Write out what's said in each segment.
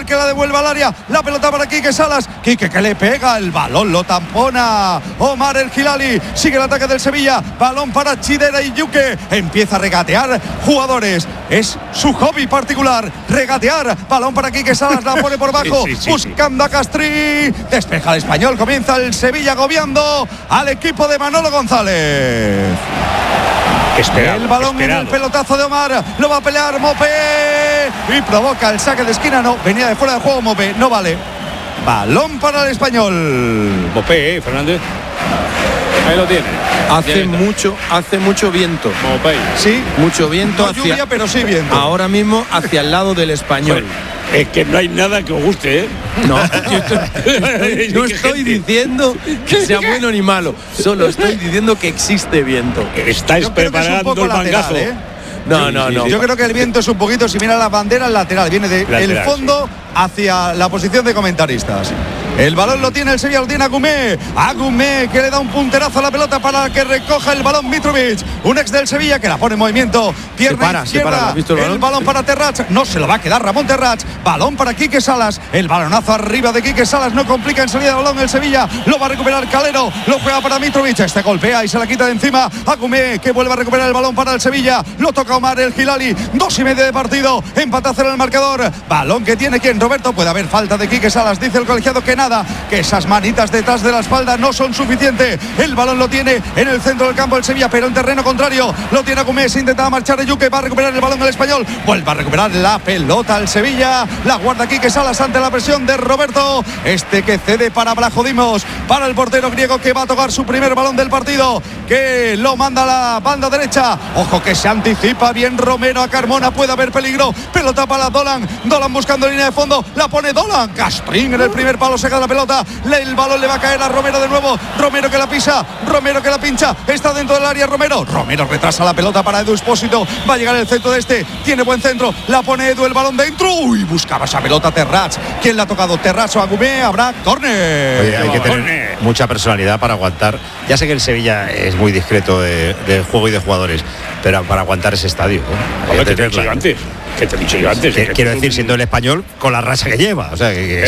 el que la devuelve al área. La pelota para Quique Salas. Quique que le pega, el balón lo tampona Omar El Hilali. Sigue el ataque del Sevilla. Balón para Chidera y Yuque. Empieza a regatear jugadores. Es su hobby particular, regatear. Balón para Quique Salas, la pone por bajo. Buscando a Castrí. Despeja el Español. Comienza el Sevilla agobiando al equipo de Manolo González. El balón en el pelotazo de Omar. Lo va a pelear Mopé. Y provoca el saque de esquina. No, venía de fuera de juego Mopé. No vale. Balón para el Español. Mopé, Fernández. Ahí lo tiene. Hace mucho viento. Mopé. Sí. Mucho viento. No hacia lluvia, pero sí viento. Ahora mismo hacia el lado del Español. Es que no hay nada que os guste, ¿eh? No, no estoy diciendo que sea bueno ni malo. Solo estoy diciendo que existe viento. Estáis preparando el mangazo. No. Yo creo que el viento es un poquito, si mira la bandera, lateral. Viene del fondo hacia la posición de comentaristas. El balón lo tiene el Sevilla, lo tiene Agumé. Agumé que le da un punterazo a la pelota para que recoja el balón Mitrovic. Un ex del Sevilla que la pone en movimiento. Pierna izquierda. ¿Has visto el balón? El balón para Terrats. No se lo va a quedar Ramón Terrats. Balón para Quique Salas. El balonazo arriba de Quique Salas. No complica en salida de balón el Sevilla. Lo va a recuperar Calero. Lo juega para Mitrovic. Este golpea y se la quita de encima. Agumé que vuelve a recuperar el balón para el Sevilla. Lo toca Omar El Hilali. 2:30 de partido. Empate a 0 en el marcador. Balón que tiene quien, Roberto. Puede haber falta de Quique Salas. Dice el colegiado que nada, que esas manitas detrás de la espalda no son suficientes. El balón lo tiene en el centro del campo el Sevilla, pero en terreno contrario lo tiene Agumé. Se intentaba marchar de Yuque. Va a recuperar el balón el Español. Vuelve a recuperar la pelota el Sevilla. La guarda Quique Salas ante la presión de Roberto. Este que cede para Blajodimos, para el portero griego que va a tocar su primer balón del partido, que lo manda a la banda derecha. Ojo que se anticipa bien Romero a Carmona. Puede haber peligro. Pelota para Dolan. Dolan buscando línea de fondo. La pone Dolan. Castrín en el primer palo. Saca la pelota. El balón le va a caer a Romero de nuevo. Romero que la pisa. Romero que la pincha. Está dentro del área Romero. Romero retrasa la pelota para Edu Espósito. Va a llegar el centro de este. Tiene buen centro. La pone Edu. El balón dentro. Uy, buscaba esa pelota Terrats. ¿Quién la ha tocado? Terrats o Agumé. Habrá córner. Oye, hay que tener mucha personalidad para aguantar. Ya sé que el Sevilla es muy discreto de juego y de jugadores, pero para aguantar ese estadio, ¿no? Que te he dicho yo antes. Que te he dicho yo antes. Quiero decir, siendo el Español con la raza que lleva. O sea,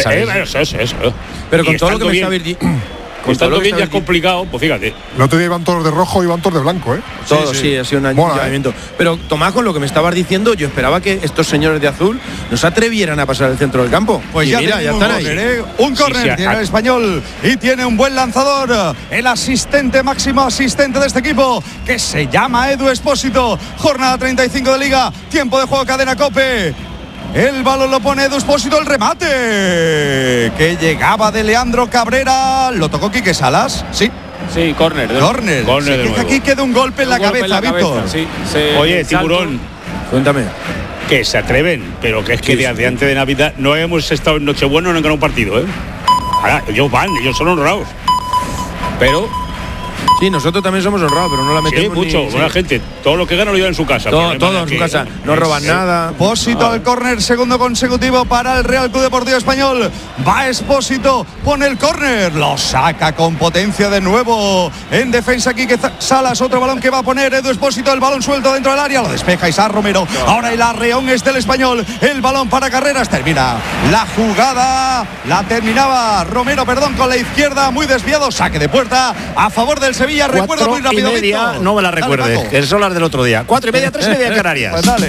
eso. Pero con todo lo que me está Estando bien ya es complicado, pues fíjate. El otro día iban todos de rojo, iban todos de blanco, ¿eh? Todos, sí, ha sido un ayuntamiento. Pero Tomás, con lo que me estabas diciendo, yo esperaba que estos señores de azul no se atrevieran a pasar el centro del campo. Pues ya están ahí. Un córner tiene el Español y tiene un buen lanzador. El asistente, máximo asistente de este equipo, que se llama Edu Espósito. Jornada 35 de Liga. Tiempo de juego, cadena COPE. El balón lo pone Edu Espósito, el remate que llegaba de Leandro Cabrera. ¿Lo tocó Quique Salas? Sí. Sí, córner. Córner. Que aquí queda un golpe en la cabeza, Víctor. Sí, oye, Tiburón, cuéntame. Que se atreven, pero que es que de antes de Navidad no hemos estado en Nochebuena, no han ganado un partido, ¿eh? Ahora, ellos son honrados. Pero... Sí, nosotros también somos honrados, pero no la metemos. Sí, mucho, buena gente. Todo lo que gana lo lleva en su casa. Todo en su casa. No roban nada. Espósito al córner, segundo consecutivo para el Real Club Deportivo Español. Va Espósito, pone el córner, lo saca con potencia de nuevo. En defensa Quique Salas, otro balón que va a poner Edu Espósito, el balón suelto dentro del área, lo despeja Isaac Romero. Ahora el arreón es del Español, el balón para Carreras, termina la jugada, la terminaba Romero, con la izquierda, muy desviado, saque de puerta a favor del Sevilla. Recuerda muy rápido, Víctor. No me la recuerde, que son las del otro día. 4:30, 3:30 en Canarias. Pues dale.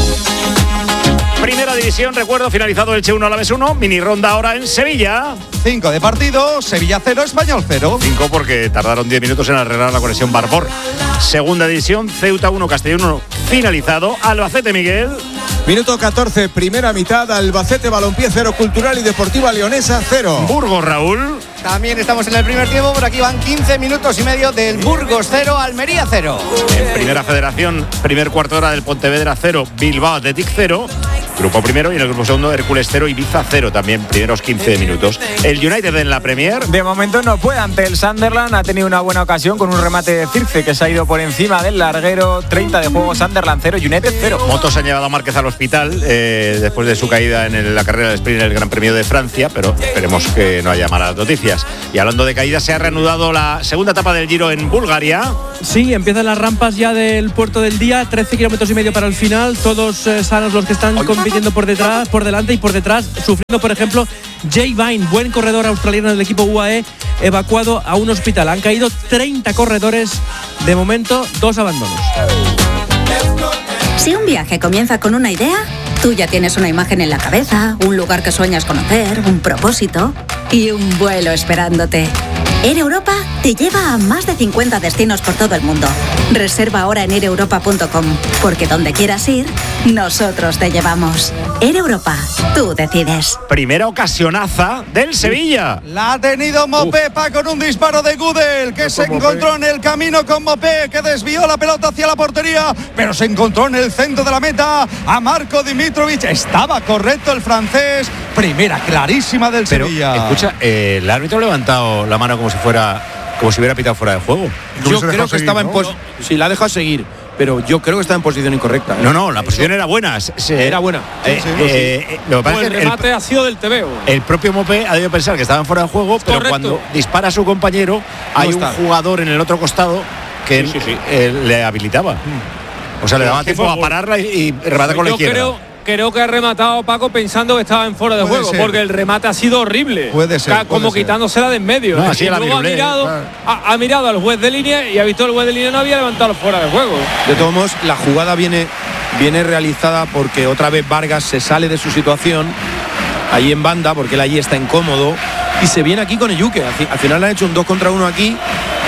Primera división, recuerdo, finalizado el Che 1 Alavés 1, mini ronda ahora en Sevilla. 5 de partido, Sevilla 0, Español 0. 5 porque tardaron 10 minutos en arreglar la conexión Barbor. Segunda división, Ceuta 1, Castellón 1, finalizado. Albacete, Miguel. Minuto 14, primera mitad, Albacete Balompié 0, Cultural y Deportiva Leonesa 0. Burgos, Raúl. También estamos en el primer tiempo, por aquí van 15 minutos y medio del Burgos 0, Almería 0. En Primera Federación, primer cuarto de hora del Pontevedra 0, Bilbao Athletic 0. Grupo primero, y en el grupo segundo Hércules 0, Ibiza 0 también, primeros 15 minutos. El United en la Premier. De momento no puede ante el Sunderland, ha tenido una buena ocasión con un remate de Circe que se ha ido por encima del larguero. 30 de juego, Sunderland 0, United 0. Motos han llevado a Márquez al hospital después de su caída en la carrera de sprint en el Gran Premio de Francia, pero esperemos que no haya malas noticias. Y hablando de caídas, se ha reanudado la segunda etapa del Giro en Bulgaria. Sí, empiezan las rampas ya del Puerto del Día, 13 kilómetros y medio para el final, todos sanos los que están con compitiendo por delante y por detrás, sufriendo, por ejemplo, Jay Vine, buen corredor australiano del equipo UAE, evacuado a un hospital. Han caído 30 corredores, de momento 2 abandonos. Si un viaje comienza con una idea, tú ya tienes una imagen en la cabeza, un lugar que sueñas conocer, un propósito y un vuelo esperándote. Air Europa te lleva a más de 50 destinos por todo el mundo. Reserva ahora en aireuropa.com, porque donde quieras ir, nosotros te llevamos. Air Europa, tú decides. Primera ocasionaza del Sevilla. La ha tenido Mopepa con un disparo de Gudel, que se encontró en el camino con Mopé, que desvió la pelota hacia la portería, pero se encontró en el centro de la meta a Marco Dimitrovic. Estaba correcto el francés. Primera clarísima del Sevilla. Escucha, el árbitro ha levantado la mano como si hubiera pitado fuera de juego. Yo creo que estaba en si la ha dejado seguir, pero yo creo que está en posición incorrecta. No, la posición era buena. Era buena. Lo que pasa es que el remate ha sido del TVO. El propio Mopé ha debido pensar que estaban fuera de juego, pero cuando dispara a su compañero, hay un jugador en el otro costado que le habilitaba. O sea, le daba tiempo a pararla y rematar con la izquierda. Creo que ha rematado Paco pensando que estaba en fuera de juego, porque el remate ha sido horrible. Puede ser. Como quitándosela de en medio. No, así luego ha mirado al juez de línea y ha visto el juez de línea no había levantado fuera de juego. De todos modos, la jugada viene realizada porque otra vez Vargas se sale de su situación allí en banda, porque él allí está incómodo, y se viene aquí con Ejuke. Al final han hecho un 2 contra 1 aquí.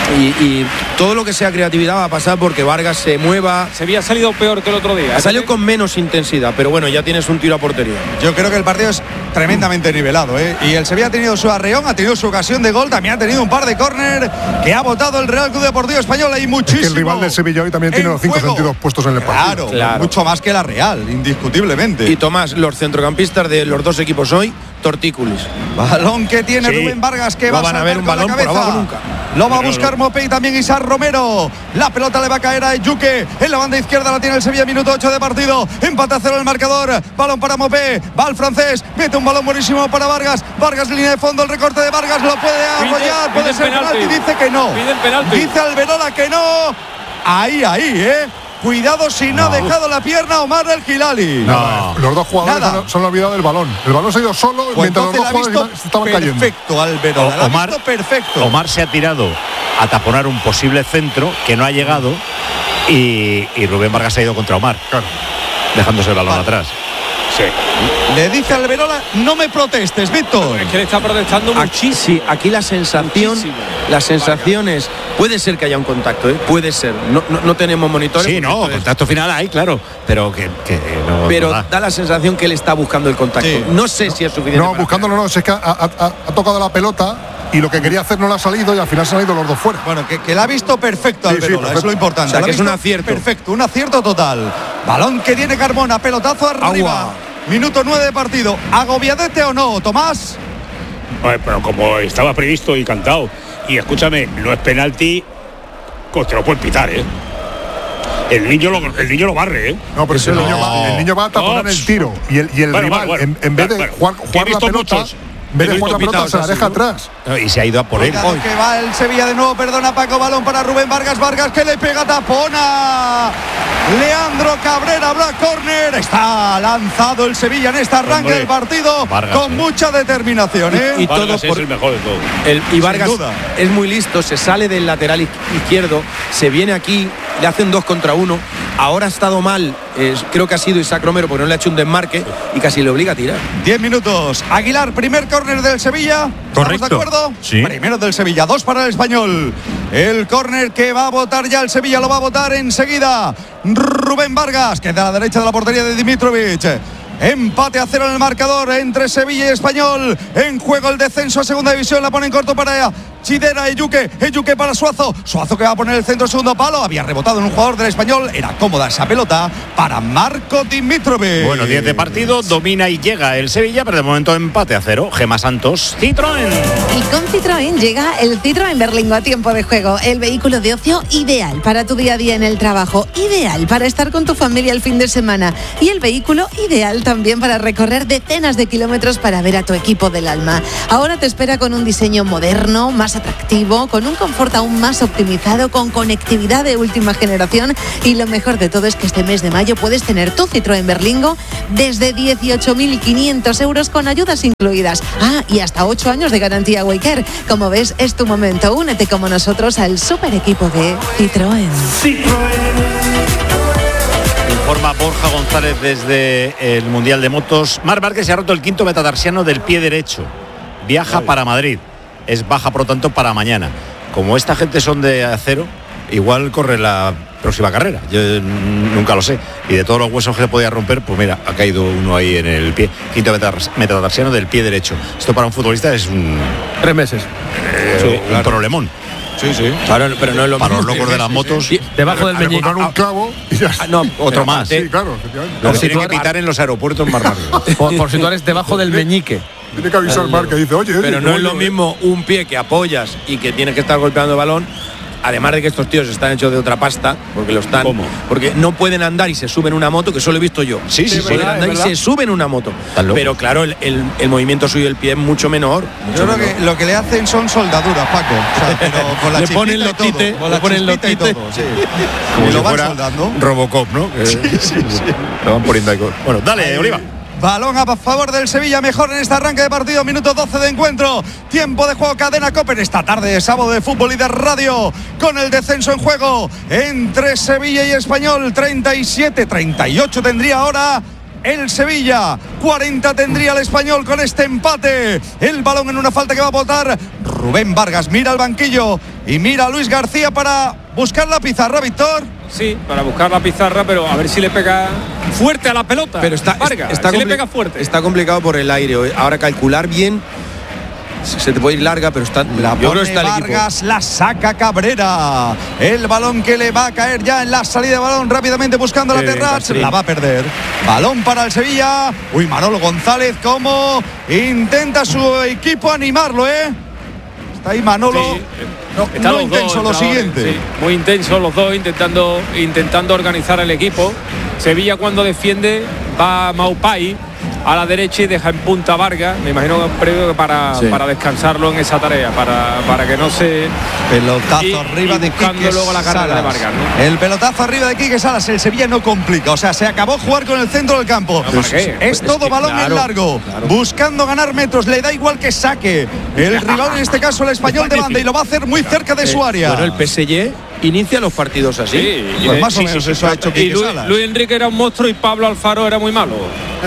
Y todo lo que sea creatividad va a pasar porque Vargas se mueva. Se había salido peor que el otro día. Ha salido con menos intensidad, pero bueno, ya tienes un tiro a portería. Yo creo que el partido es tremendamente nivelado, ¿eh? Y el Sevilla ha tenido su arreón, ha tenido su ocasión de gol, también ha tenido un par de córner que ha votado el Real Club Deportivo Español. Hay muchísimo. Es que el rival del Sevilla hoy también tiene los 5 sentidos puestos en el partido. Claro, mucho más que la Real, indiscutiblemente. Y Tomás, los centrocampistas de los dos equipos hoy, tortícolis. Balón que tiene Rubén Vargas, que va a ver un balón por abajo nunca. Lo va a buscar Mopé y también Isaac Romero. La pelota le va a caer a Ejuke. En la banda izquierda la tiene el Sevilla, minuto 8 de partido. Empate a 0 el marcador. Balón para Mopé. Va el francés. Mete un balón buenísimo para Vargas. Vargas, línea de fondo. El recorte de Vargas lo puede apoyar. Puede ser penalti. Dice que no. Dice Alberola que no. Ahí, Cuidado si no ha dejado la pierna Omar El Hilali. Los dos jugadores se han olvidado del balón. El balón se ha ido solo mientras los dos jugadores estaban cayendo. Perfecto, Alberola. Omar, perfecto. Omar se ha tirado a taponar un posible centro que no ha llegado y Rubén Vargas ha ido contra Omar, dejándose el balón atrás. Sí. Le dice a Alberola, no me protestes, Víctor. Es que le está protestando muchísimo. Sí, aquí la sensación es, puede ser que haya un contacto, puede ser. No tenemos monitores. Sí, contacto final hay, claro, pero que no. Pero da la sensación que él está buscando el contacto. Sí. No sé si es suficiente. No, buscándolo no, es que ha tocado la pelota y lo que quería hacer no le ha salido y al final se han ido los dos fuera. Bueno, que la ha visto perfecto Alberola, es lo importante. O sea, que es un acierto. Perfecto, un acierto total. Balón que tiene Carmona, pelotazo arriba. Minuto 9 de partido. ¿Agobiadete o no, Tomás? Pero como estaba previsto y cantado. Y escúchame, no es penalti, te lo pueden pitar, El niño lo barre, No, pero si el niño va a taponar el tiro y el rival, en vez de jugar la pelota. En vez de jugar la pelota se la deja atrás. Y se ha ido a por él. Que va el Sevilla de nuevo, perdona Paco, balón para Rubén Vargas. Vargas que le pega, tapona. Leandro Cabrera, habrá córner. Está lanzado el Sevilla en este arranque del partido. Vargas, con mucha determinación. Y todo Vargas es el mejor de todo. Y Vargas es muy listo, se sale del lateral izquierdo, se viene aquí, le hacen 2 contra 1. Ahora ha estado mal, creo que ha sido Isaac Romero porque no le ha hecho un desmarque y casi le obliga a tirar. 10 minutos. Aguilar, primer córner del Sevilla. Correcto. ¿Estamos de acuerdo? Sí. Primero del Sevilla, 2 para el Español. El córner que va a votar ya el Sevilla, lo va a votar enseguida Rubén Vargas, que da a la derecha de la portería de Dimitrovic. Empate a 0 en el marcador entre Sevilla y Español. En juego el descenso a segunda división. La pone en corto para Chidera, Ejuke para Suazo que va a poner el centro, segundo palo. Había rebotado en un jugador del Español. Era cómoda esa pelota para Marco Dimitrovic. Bueno, 10 de partido, domina y llega el Sevilla, pero de momento empate a 0. Gemma Santos, Citroën. Y con Citroën llega el Citroën Berlingo a tiempo de juego. El vehículo de ocio ideal para tu día a día en el trabajo. Ideal para estar con tu familia el fin de semana. Y el vehículo ideal también para recorrer decenas de kilómetros para ver a tu equipo del alma. Ahora te espera con un diseño moderno, más atractivo, con un confort aún más optimizado, con conectividad de última generación, y lo mejor de todo es que este mes de mayo puedes tener tu Citroën Berlingo desde 18.500 euros con ayudas incluidas. Y hasta 8 años de garantía Waycare. Como ves, es tu momento. Únete como nosotros al super equipo de Citroën. Informa Borja González desde el Mundial de Motos. Marc Márquez se ha roto el quinto metatarsiano del pie derecho. Viaja para Madrid. Es baja, por lo tanto, para mañana. Como esta gente son de acero, igual corre la próxima carrera. Yo nunca lo sé. Y de todos los huesos que se podía romper, pues mira, ha caído uno ahí en el pie. Quinto metatarsiano del pie derecho. Esto para un futbolista es un... 3 meses. Un problemón. Sí. Claro, pero no es lo para mismo. los locos de las motos. Debajo del meñique. Un clavo y ya. No, otro más. Sí, claro, efectivamente. Lo tienen que pitar en los aeropuertos más rápido. Por si tú eres debajo del meñique. Tiene que avisar Marc que dice, oye. Pero no es lo mismo un pie que apoyas y que tienes que estar golpeando el balón. Además de que estos tíos están hechos de otra pasta, porque lo están. ¿Cómo? Porque no pueden andar y se suben una moto, que eso lo he visto yo. Sí, pueden andar y se suben una moto. Pero claro, el movimiento suyo del pie es mucho menor. Yo creo que lo que le hacen son soldaduras, Paco. O sea, pero con la le ponen los tites, le ponen los tites. Como y si lo van fuera soldando. Robocop, ¿no? Sí. Lo van poniendo ahí. Bueno, dale, Oliva. Balón a favor del Sevilla, mejor en este arranque de partido, minuto 12 de encuentro, tiempo de juego, cadena COPE, esta tarde de sábado de fútbol y de radio, con el descenso en juego entre Sevilla y Español. 37-38 tendría ahora el Sevilla, 40 tendría el Español con este empate. El balón en una falta que va a botar Rubén Vargas, mira al banquillo y mira a Luis García para buscar la pizarra, Víctor. Sí, para buscar la pizarra, pero a ver si le pega fuerte a la pelota. Pero está si le pega fuerte. Está complicado por el aire. Ahora calcular bien se te puede ir larga, pero está la pone Vargas, la saca Cabrera. El balón que le va a caer ya en la salida de balón, rápidamente buscando la Terrats, la va a perder. Balón para el Sevilla. Uy, Manolo González, cómo intenta su equipo animarlo, Está ahí Manolo. Sí. No intenso lo siguiente. Sí, muy intenso los dos, intentando organizar el equipo. Sevilla, cuando defiende, va a Maupay a la derecha y deja en punta a Vargas. Me imagino que para descansarlo en esa tarea, para que no se... Pelotazo arriba de Quique luego la carrera de Vargas, ¿no? El pelotazo arriba de Quique Salas. El Sevilla no complica, o sea, se acabó jugar con el centro del campo. Es todo balón en largo, buscando ganar metros, le da igual que saque el rival, en este caso el Español de banda, y lo va a hacer muy cerca de su área. Bueno, el PSG inicia los partidos así. Sí, pues más o menos eso ha hecho Quique Salas. Luis Enrique era un monstruo y Pablo Alfaro era muy malo.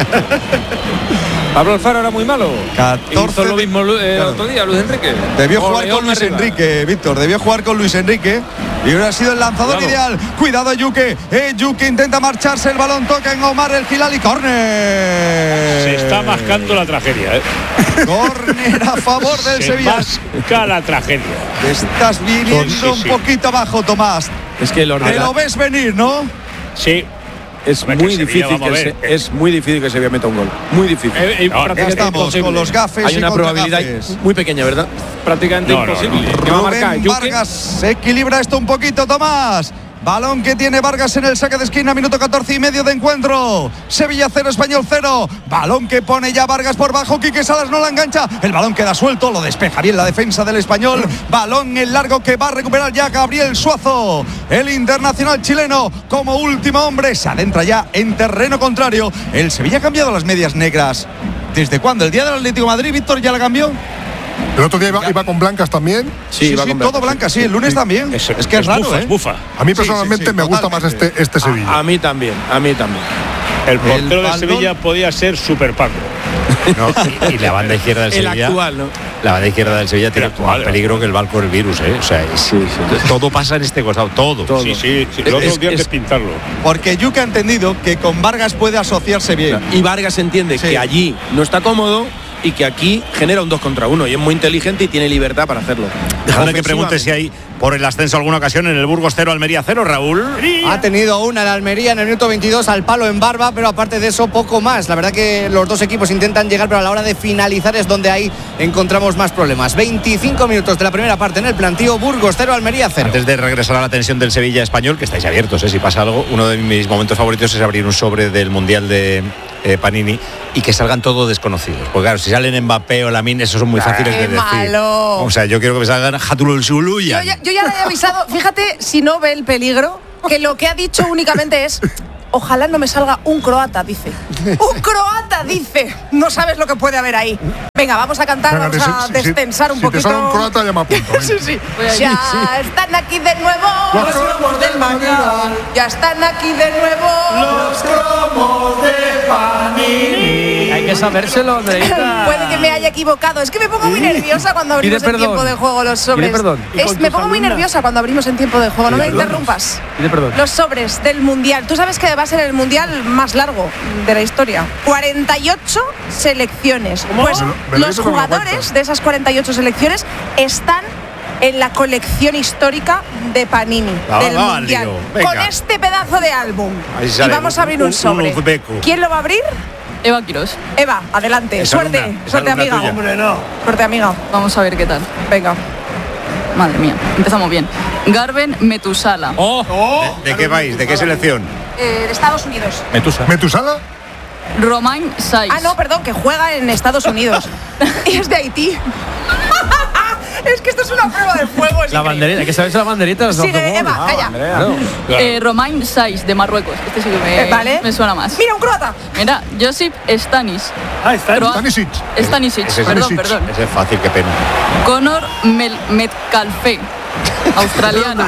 Pablo Alfaro era muy malo. 14 hizo lo mismo el otro día, Luis Enrique. Debió jugar con Luis Enrique, Víctor. Debió jugar con Luis Enrique y hubiera sido el lanzador ideal. Cuidado, Yuque. Yuque intenta marcharse. El balón toca en Omar El Hilali. ¡Córner! Se está mascando la tragedia, Córner a favor del Sevilla. Masca la tragedia. Estás viniendo un poquito abajo, Tomás. Es que te lo ves venir, ¿no? Sí. Es muy difícil que Sevilla meta un gol. Muy difícil. Estamos imposible. Con los gafes. Hay una probabilidad muy pequeña, ¿verdad? Prácticamente imposible. Rubén Vargas se equilibra esto un poquito, Tomás. Balón que tiene Vargas en el saque de esquina, minuto 14 y medio de encuentro. Sevilla 0, Español 0. Balón que pone ya Vargas por bajo. Quique Salas no la engancha. El balón queda suelto, lo despeja bien la defensa del Español. Balón en largo que va a recuperar ya Gabriel Suazo. El internacional chileno, como último hombre, se adentra ya en terreno contrario. El Sevilla ha cambiado las medias negras. ¿Desde cuándo? ¿El día del Atlético de Madrid, Víctor, ya la cambió? El otro día iba con blancas también. Sí, todo blanca, sí. El lunes también. Es que es raro, bufa. A mí personalmente me gusta más este Sevilla. A mí también. El portero de Sevilla podía ser Super Paco. Y la banda izquierda del Sevilla. El actual, ¿no? La banda izquierda del Sevilla tiene más peligro que el barco del virus, O sea, todo pasa en este costado, todo. Sí. Los otros días pintarlo. Porque Yuke ha entendido que con Vargas puede asociarse bien. Y Vargas entiende que allí no está cómodo y que aquí genera un 2 contra 1 y es muy inteligente y tiene libertad para hacerlo. Déjame que pregunte si hay por el ascenso alguna ocasión en el Burgos 0, Almería 0, Raúl. Ha tenido una en Almería en el minuto 22 al palo en Barba, pero aparte de eso poco más. La verdad que los dos equipos intentan llegar, pero a la hora de finalizar es donde ahí encontramos más problemas. 25 minutos de la primera parte en el plantío, Burgos 0, Almería 0. Antes de regresar a la tensión del Sevilla Español, que estáis abiertos, si pasa algo, uno de mis momentos favoritos es abrir un sobre del Mundial de Panini, y que salgan todos desconocidos. Porque claro, si salen Mbappé o Lamine, esos son muy fáciles de decir. Malo. O sea, yo quiero que me salgan Hatulul Suluya. Yo ya le he avisado, fíjate si no ve el peligro, que lo que ha dicho únicamente es: ojalá no me salga un croata, dice. ¡Un croata, dice! No sabes lo que puede haber ahí. Venga, vamos a cantar, vamos a destensar un poquito. Si te sale un croata, ya me apunto. Sí. Ya están aquí de nuevo los cromos del mañana. Ya están aquí de nuevo los cromos de Panini. Hay que sabérselo, Andreita. Puede que me haya equivocado. Es que me pongo muy nerviosa cuando abrimos en tiempo de juego los sobres. Me pongo muy nerviosa cuando abrimos en tiempo de juego. No me interrumpas. Los sobres del Mundial. Tú sabes que va a ser el Mundial más largo de la historia. 48 selecciones. Pues los jugadores de esas 48 selecciones están en la colección histórica de Panini del Mundial. Con este pedazo de álbum. Y vamos a abrir un sobre. ¿Quién lo va a abrir? Eva Quirós. Eva, adelante. Suerte, amiga. Hombre, no. Suerte, amiga. Vamos a ver qué tal. Venga. Madre mía, empezamos bien. Garben Metusala. ¿De qué país? ¿De qué selección? De Estados Unidos. ¿Metusala? Romain Saiz. No, perdón, que juega en Estados Unidos. Y es de Haití. Es que esto es una prueba de fuego. La banderita, hay que saberse la banderita. Sigue, Eva, calla. Romain Saiz, de Marruecos. Este sí que me suena más. Mira, un croata. Mira, Josip Stanis. Stanisic. Stanisic, perdón. Ese es fácil, qué pena. Conor Metcalfe, australiano.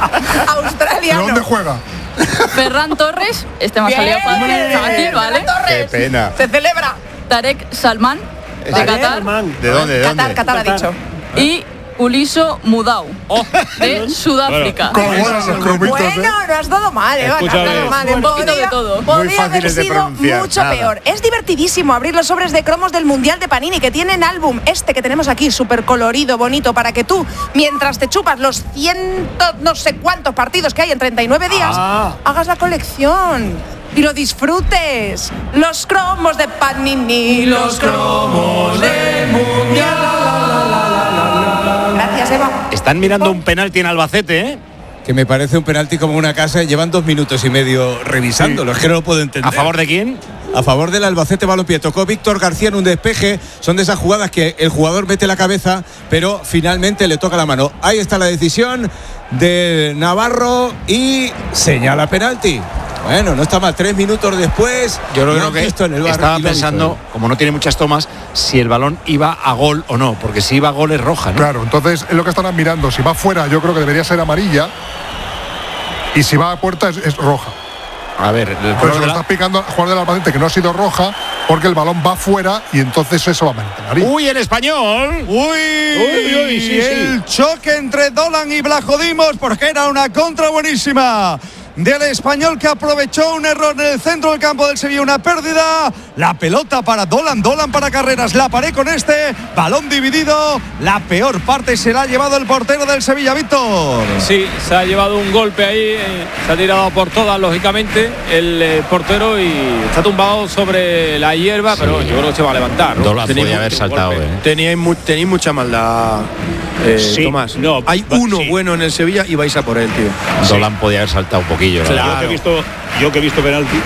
¿De dónde juega? Ferran Torres, este me ha salido fácil, ¿vale? Qué pena. Se celebra. Tarek Salman, de Qatar. ¿De dónde? Qatar ha dicho. Y Uliso Mudau, de Sudáfrica. Bueno, no has dado mal, Eva. No has dado mal. Un poquito de todo. Podría haber sido mucho peor. Es divertidísimo abrir los sobres de cromos del Mundial de Panini, que tienen álbum este que tenemos aquí, súper colorido, bonito, para que tú, mientras te chupas los no sé cuántos partidos que hay en 39 días, hagas la colección y lo disfrutes. Los cromos de Panini, los cromos del Mundial. Gracias, Eva. Están mirando un penalti en Albacete, ¿eh? Que me parece un penalti como una casa. Llevan 2 minutos y medio revisándolo. Es que no lo puedo entender. ¿A favor de quién? A favor del Albacete Balompié. Tocó Víctor García en un despeje. Son de esas jugadas que el jugador mete la cabeza, pero finalmente le toca la mano. Ahí está la decisión de Navarro y señala penalti. Bueno, no está mal. 3 minutos después. Yo creo que estaba pensando, como no tiene muchas tomas, si el balón iba a gol o no, porque si iba a gol es roja, ¿no? Claro, entonces es lo que están mirando. Si va fuera, yo creo que debería ser amarilla, y si va a puerta es roja. A ver, pero se lo estás picando al jugador del Albacete, que no ha sido roja, porque el balón va fuera y entonces eso va a meter. ¡Uy, el español! ¡Uy! Sí. El choque entre Dolan y Blajodimos, porque era una contra buenísima del español, que aprovechó un error en el centro del campo del Sevilla, una pérdida. La pelota para Dolan para Carreras, la pared con balón dividido. La peor parte se la ha llevado el portero del Sevilla, Víctor. Sí, se ha llevado un golpe ahí, se ha tirado por todas, lógicamente, el portero, y está tumbado sobre la hierba, sí. Pero yo creo que se va a levantar, ¿no? Dolan podía haber saltado. Tenéis mucha maldad, sí, Tomás. No, hay uno bueno en el Sevilla y vais a por él, tío. Dolan podía haber saltado un poquillo. Claro. Yo que he visto penalti.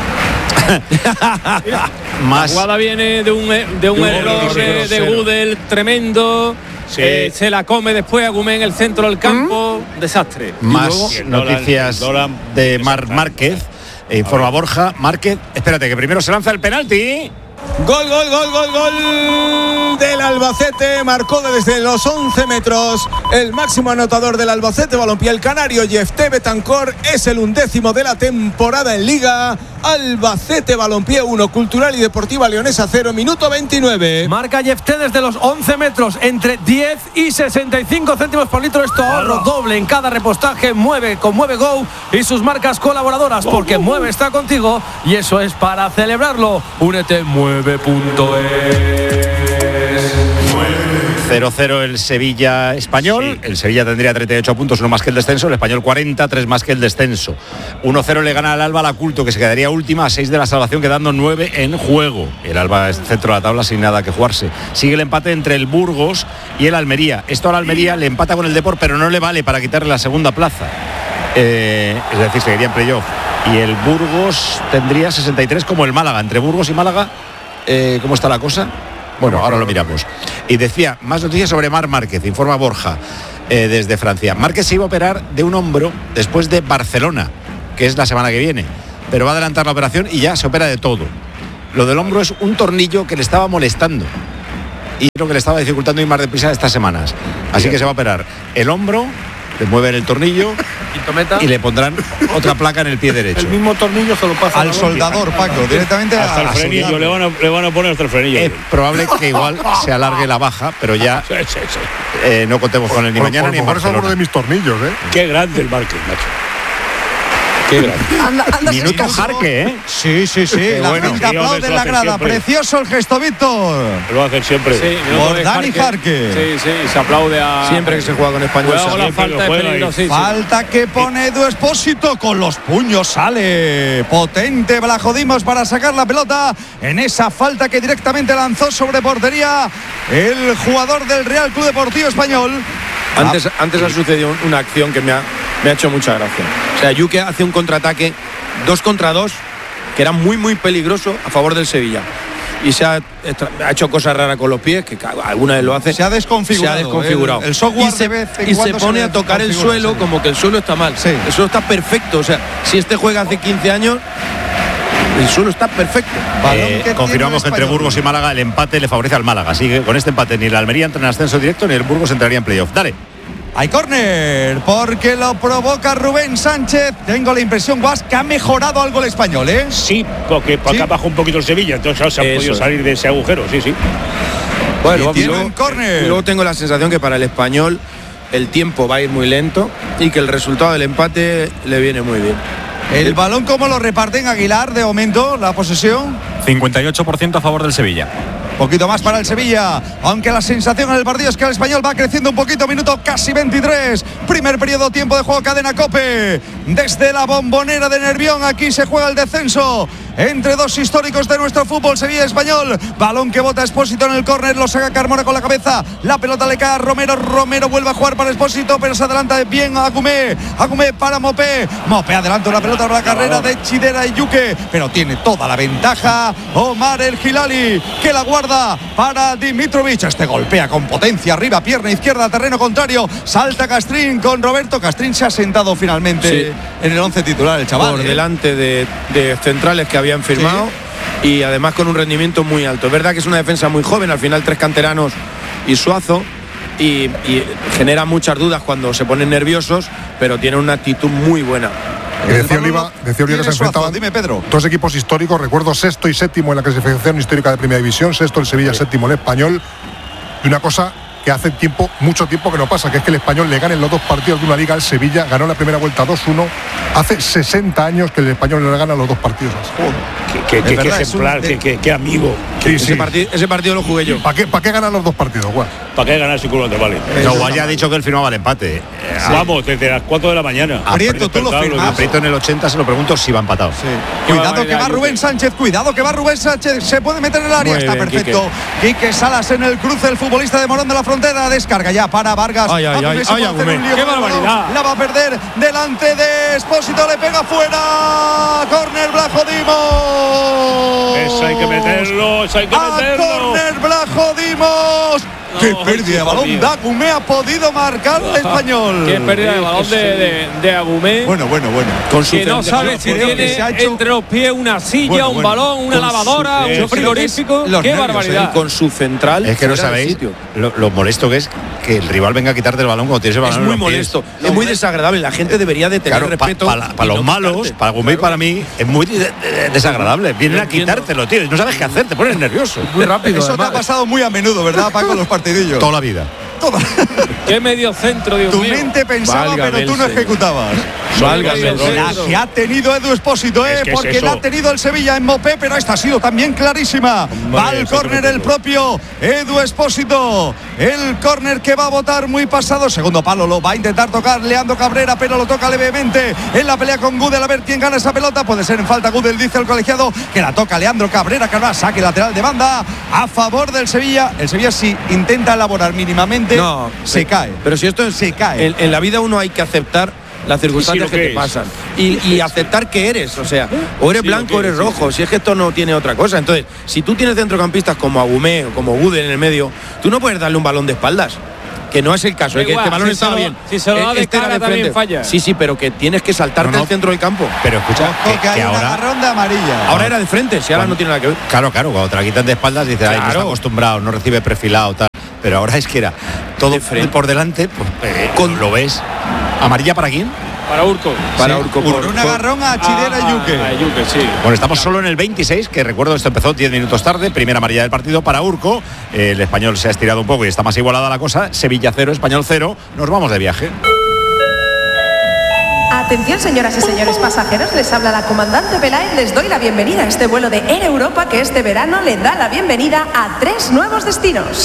La jugada viene de un error de Gudel tremendo. Sí. Se la come después Agumé en el centro del campo. Desastre. Más noticias de Márquez. Informa Borja. Márquez, espérate, que primero se lanza el penalti. Gol del Albacete. Marcó desde los 11 metros el máximo anotador del Albacete Balompié, el canario Yefté Betancor. Es el 11º de la temporada en Liga. Albacete Balompié 1, Cultural y Deportiva Leonesa 0, minuto 29. Marca Yefté desde los 11 metros, entre 10 y 65 céntimos por litro. Esto ahorro doble en cada repostaje. Mueve con Mueve Go y sus marcas colaboradoras, porque Mueve está contigo y eso es para celebrarlo. Únete, mueve.es. 0-0 el Sevilla Español. Sí. El Sevilla tendría 38 puntos, 1 más que el descenso. El Español 40, 3 más que el descenso. 1-0 le gana al Alba la Culto, que se quedaría última a 6 de la salvación, quedando 9 en juego. El Alba es centro de la tabla sin nada que jugarse. Sigue el empate entre el Burgos y el Almería. Esto al Almería le empata con el Depor, pero no le vale para quitarle la segunda plaza. Es decir, seguiría en playoff. Y el Burgos tendría 63 como el Málaga. Entre Burgos y Málaga, ¿cómo está la cosa? Bueno, ahora lo miramos. Y decía, más noticias sobre Marc Márquez, informa Borja desde Francia. Márquez se iba a operar de un hombro después de Barcelona, que es la semana que viene, pero va a adelantar la operación y ya se opera de todo. Lo del hombro es un tornillo que le estaba molestando y lo que le estaba dificultando ir más deprisa estas semanas. Así que se va a operar el hombro, le mueven el tornillo y le pondrán otra placa en el pie derecho. El mismo tornillo se lo pasa al soldador, Paco, directamente hasta el frenillo, le van a poner hasta el frenillo. Es probable que igual se alargue la baja, pero ya no contemos con él ni mañana ni en Barcelona. Por eso de mis tornillos, Qué grande el Márquez, macho. Minuto Jarque, ¿eh? Sí. La gente aplaude en la grada. Siempre. Precioso el gesto, Víctor. Lo hace siempre. Sí, por Dani Jarque. Sí, se aplaude a... Siempre que se juega con español. Falta que pone Edu Expósito. Con los puños sale potente Blajodimos para sacar la pelota en esa falta que directamente lanzó sobre portería el jugador del Real Club Deportivo Español. Antes ha sucedido una acción que me ha hecho mucha gracia. O sea, Yuque hace un contraataque 2 contra 2 que era muy peligroso a favor del Sevilla. Y ha hecho cosas raras con los pies, que alguna vez lo hace. Se ha desconfigurado. El software y se pone a tocar el suelo como que el suelo está mal. Sí. El suelo está perfecto. O sea, si este juega hace 15 años, el suelo está perfecto. Confirmamos que entre Burgos y Málaga el empate le favorece al Málaga. Así que con este empate ni el Almería entra en ascenso directo ni el Burgos entraría en playoff. Dale. Hay córner, porque lo provoca Rubén Sánchez. Tengo la impresión, Guas, que ha mejorado algo el Español, ¿eh? Sí, porque para acá bajó un poquito el Sevilla, entonces se han podido salir de ese agujero, sí. Bueno, luego tengo la sensación que para el Español el tiempo va a ir muy lento y que el resultado del empate le viene muy bien. ¿El balón cómo lo reparten, Aguilar, de momento, la posesión? 58% a favor del Sevilla. Poquito más para el Sevilla, aunque la sensación en el partido es que el Español va creciendo un poquito, minuto casi 23, primer periodo, tiempo de juego, cadena COPE, desde la Bombonera de Nervión, aquí se juega el descenso entre dos históricos de nuestro fútbol, Sevilla Español, balón que bota Expósito en el córner, lo saca Carmona con la cabeza, la pelota le cae a Romero vuelve a jugar para Expósito, pero se adelanta bien a Agumé para Mopé adelanta la pelota para la carrera de Chidera y Yuque, pero tiene toda la ventaja Omar El Hilali, que la guarda para Dimitrovic. Este golpea con potencia arriba, pierna izquierda, terreno contrario, salta Castrín con Roberto. Castrín se ha sentado finalmente en el 11 titular, el chaval. Por delante de centrales que habían firmado y además con un rendimiento muy alto. Es verdad que es una defensa muy joven, al final 3 canteranos y Suazo, y genera muchas dudas cuando se ponen nerviosos, pero tiene una actitud muy buena. Decía Oliva que se enfrentaban dos equipos históricos, recuerdo sexto y séptimo en la clasificación histórica de Primera División, sexto el Sevilla, séptimo el Español, y una cosa que hace mucho tiempo que no pasa, que es que el Español le gane en los 2 partidos de una liga al Sevilla, ganó la primera vuelta 2-1, hace 60 años que el Español le gana los 2 partidos. Qué ejemplar, qué amigo. Ese partido lo jugué yo. ¿Para qué ganan los 2 partidos, Guas? ¿Para qué ganar si culo te vale? No, Guas ya ha dicho que él firmaba el empate. Vamos, desde las 4 de la mañana. Prieto, tú lo firmas. A Prieto en el 80 se lo pregunto si va empatado. Cuidado que va Rubén Sánchez, se puede meter en el área, está perfecto. Quique Salas en el cruce, el futbolista de Morón de la Frontera, descarga ya para Vargas. ¡Qué barbaridad! La va a perder delante de Expósito, le pega fuera. Córner Blajodimos. Eso hay que meterlo, Córner Blajodimos. ¡Qué pérdida de balón! Agumé ha podido marcar el Español. ¡Qué pérdida de balón de Agumé! Bueno. Con que no sabe si tiene entre los pies una silla, un balón, una lavadora, un frigorífico. ¡Qué barbaridad! Con su central. Es que no sabéis lo molesto que es que el rival venga a quitarte el balón cuando tienes el balón. Es muy molesto, es muy desagradable. La gente debería de tener respeto. Para los malos, para Agumé y para mí, es muy desagradable. Vienen a quitártelo, tío. No sabes qué hacer, te pones nervioso. Muy rápido. Eso te ha pasado muy a menudo, ¿verdad, Paco? Los partidillos. Toda la vida. ¡Qué medio centro, Dios mío! Tu mente pensaba, pero tú no ejecutabas. La que ha tenido Edu Expósito, porque la ha tenido el Sevilla en Mopé, pero esta ha sido también clarísima. Va al córner el propio Edu Expósito. El córner que va a botar muy pasado. Segundo palo lo va a intentar tocar Leandro Cabrera, pero lo toca levemente en la pelea con Gudel. A ver quién gana esa pelota. Puede ser en falta Gudel, dice el colegiado, que la toca Leandro Cabrera, que ahora saque lateral de banda a favor del Sevilla. El Sevilla sí intenta elaborar mínimamente. No, se cae. Pero si esto se cae. En la vida uno hay que aceptar las circunstancias que te pasan y aceptar que eres, o sea, o eres blanco o eres rojo, si es que esto no tiene otra cosa. Entonces, si tú tienes centrocampistas como Agumé o como Gude en el medio, tú no puedes darle un balón de espaldas. Que no es el caso, es que este balón estaba bien. Si se lo da de cara también falla. Sí, pero que tienes que saltarte al centro del campo. Pero escucha, que hay ahora una ronda amarilla. Ahora era de frente, si ahora no tiene nada que ver. Claro, cuando te la quitan de espaldas dices, ay, no está acostumbrado, no recibe perfilado, tal. Pero ahora es que era todo por delante, pues, ¿lo ves? ¿Amarilla para quién? Para Urco. Para Urco. Por un agarrón a Chidera y Yuque. Sí. Bueno, estamos solo en el 26, que recuerdo esto empezó 10 minutos tarde, primera amarilla del partido para Urco. El Español se ha estirado un poco y está más igualada la cosa. Sevilla 0, Español 0. Nos vamos de viaje. Atención, señoras y señores pasajeros, les habla la comandante Peláez. Les doy la bienvenida a este vuelo de Air Europa que este verano le da la bienvenida a 3 nuevos destinos.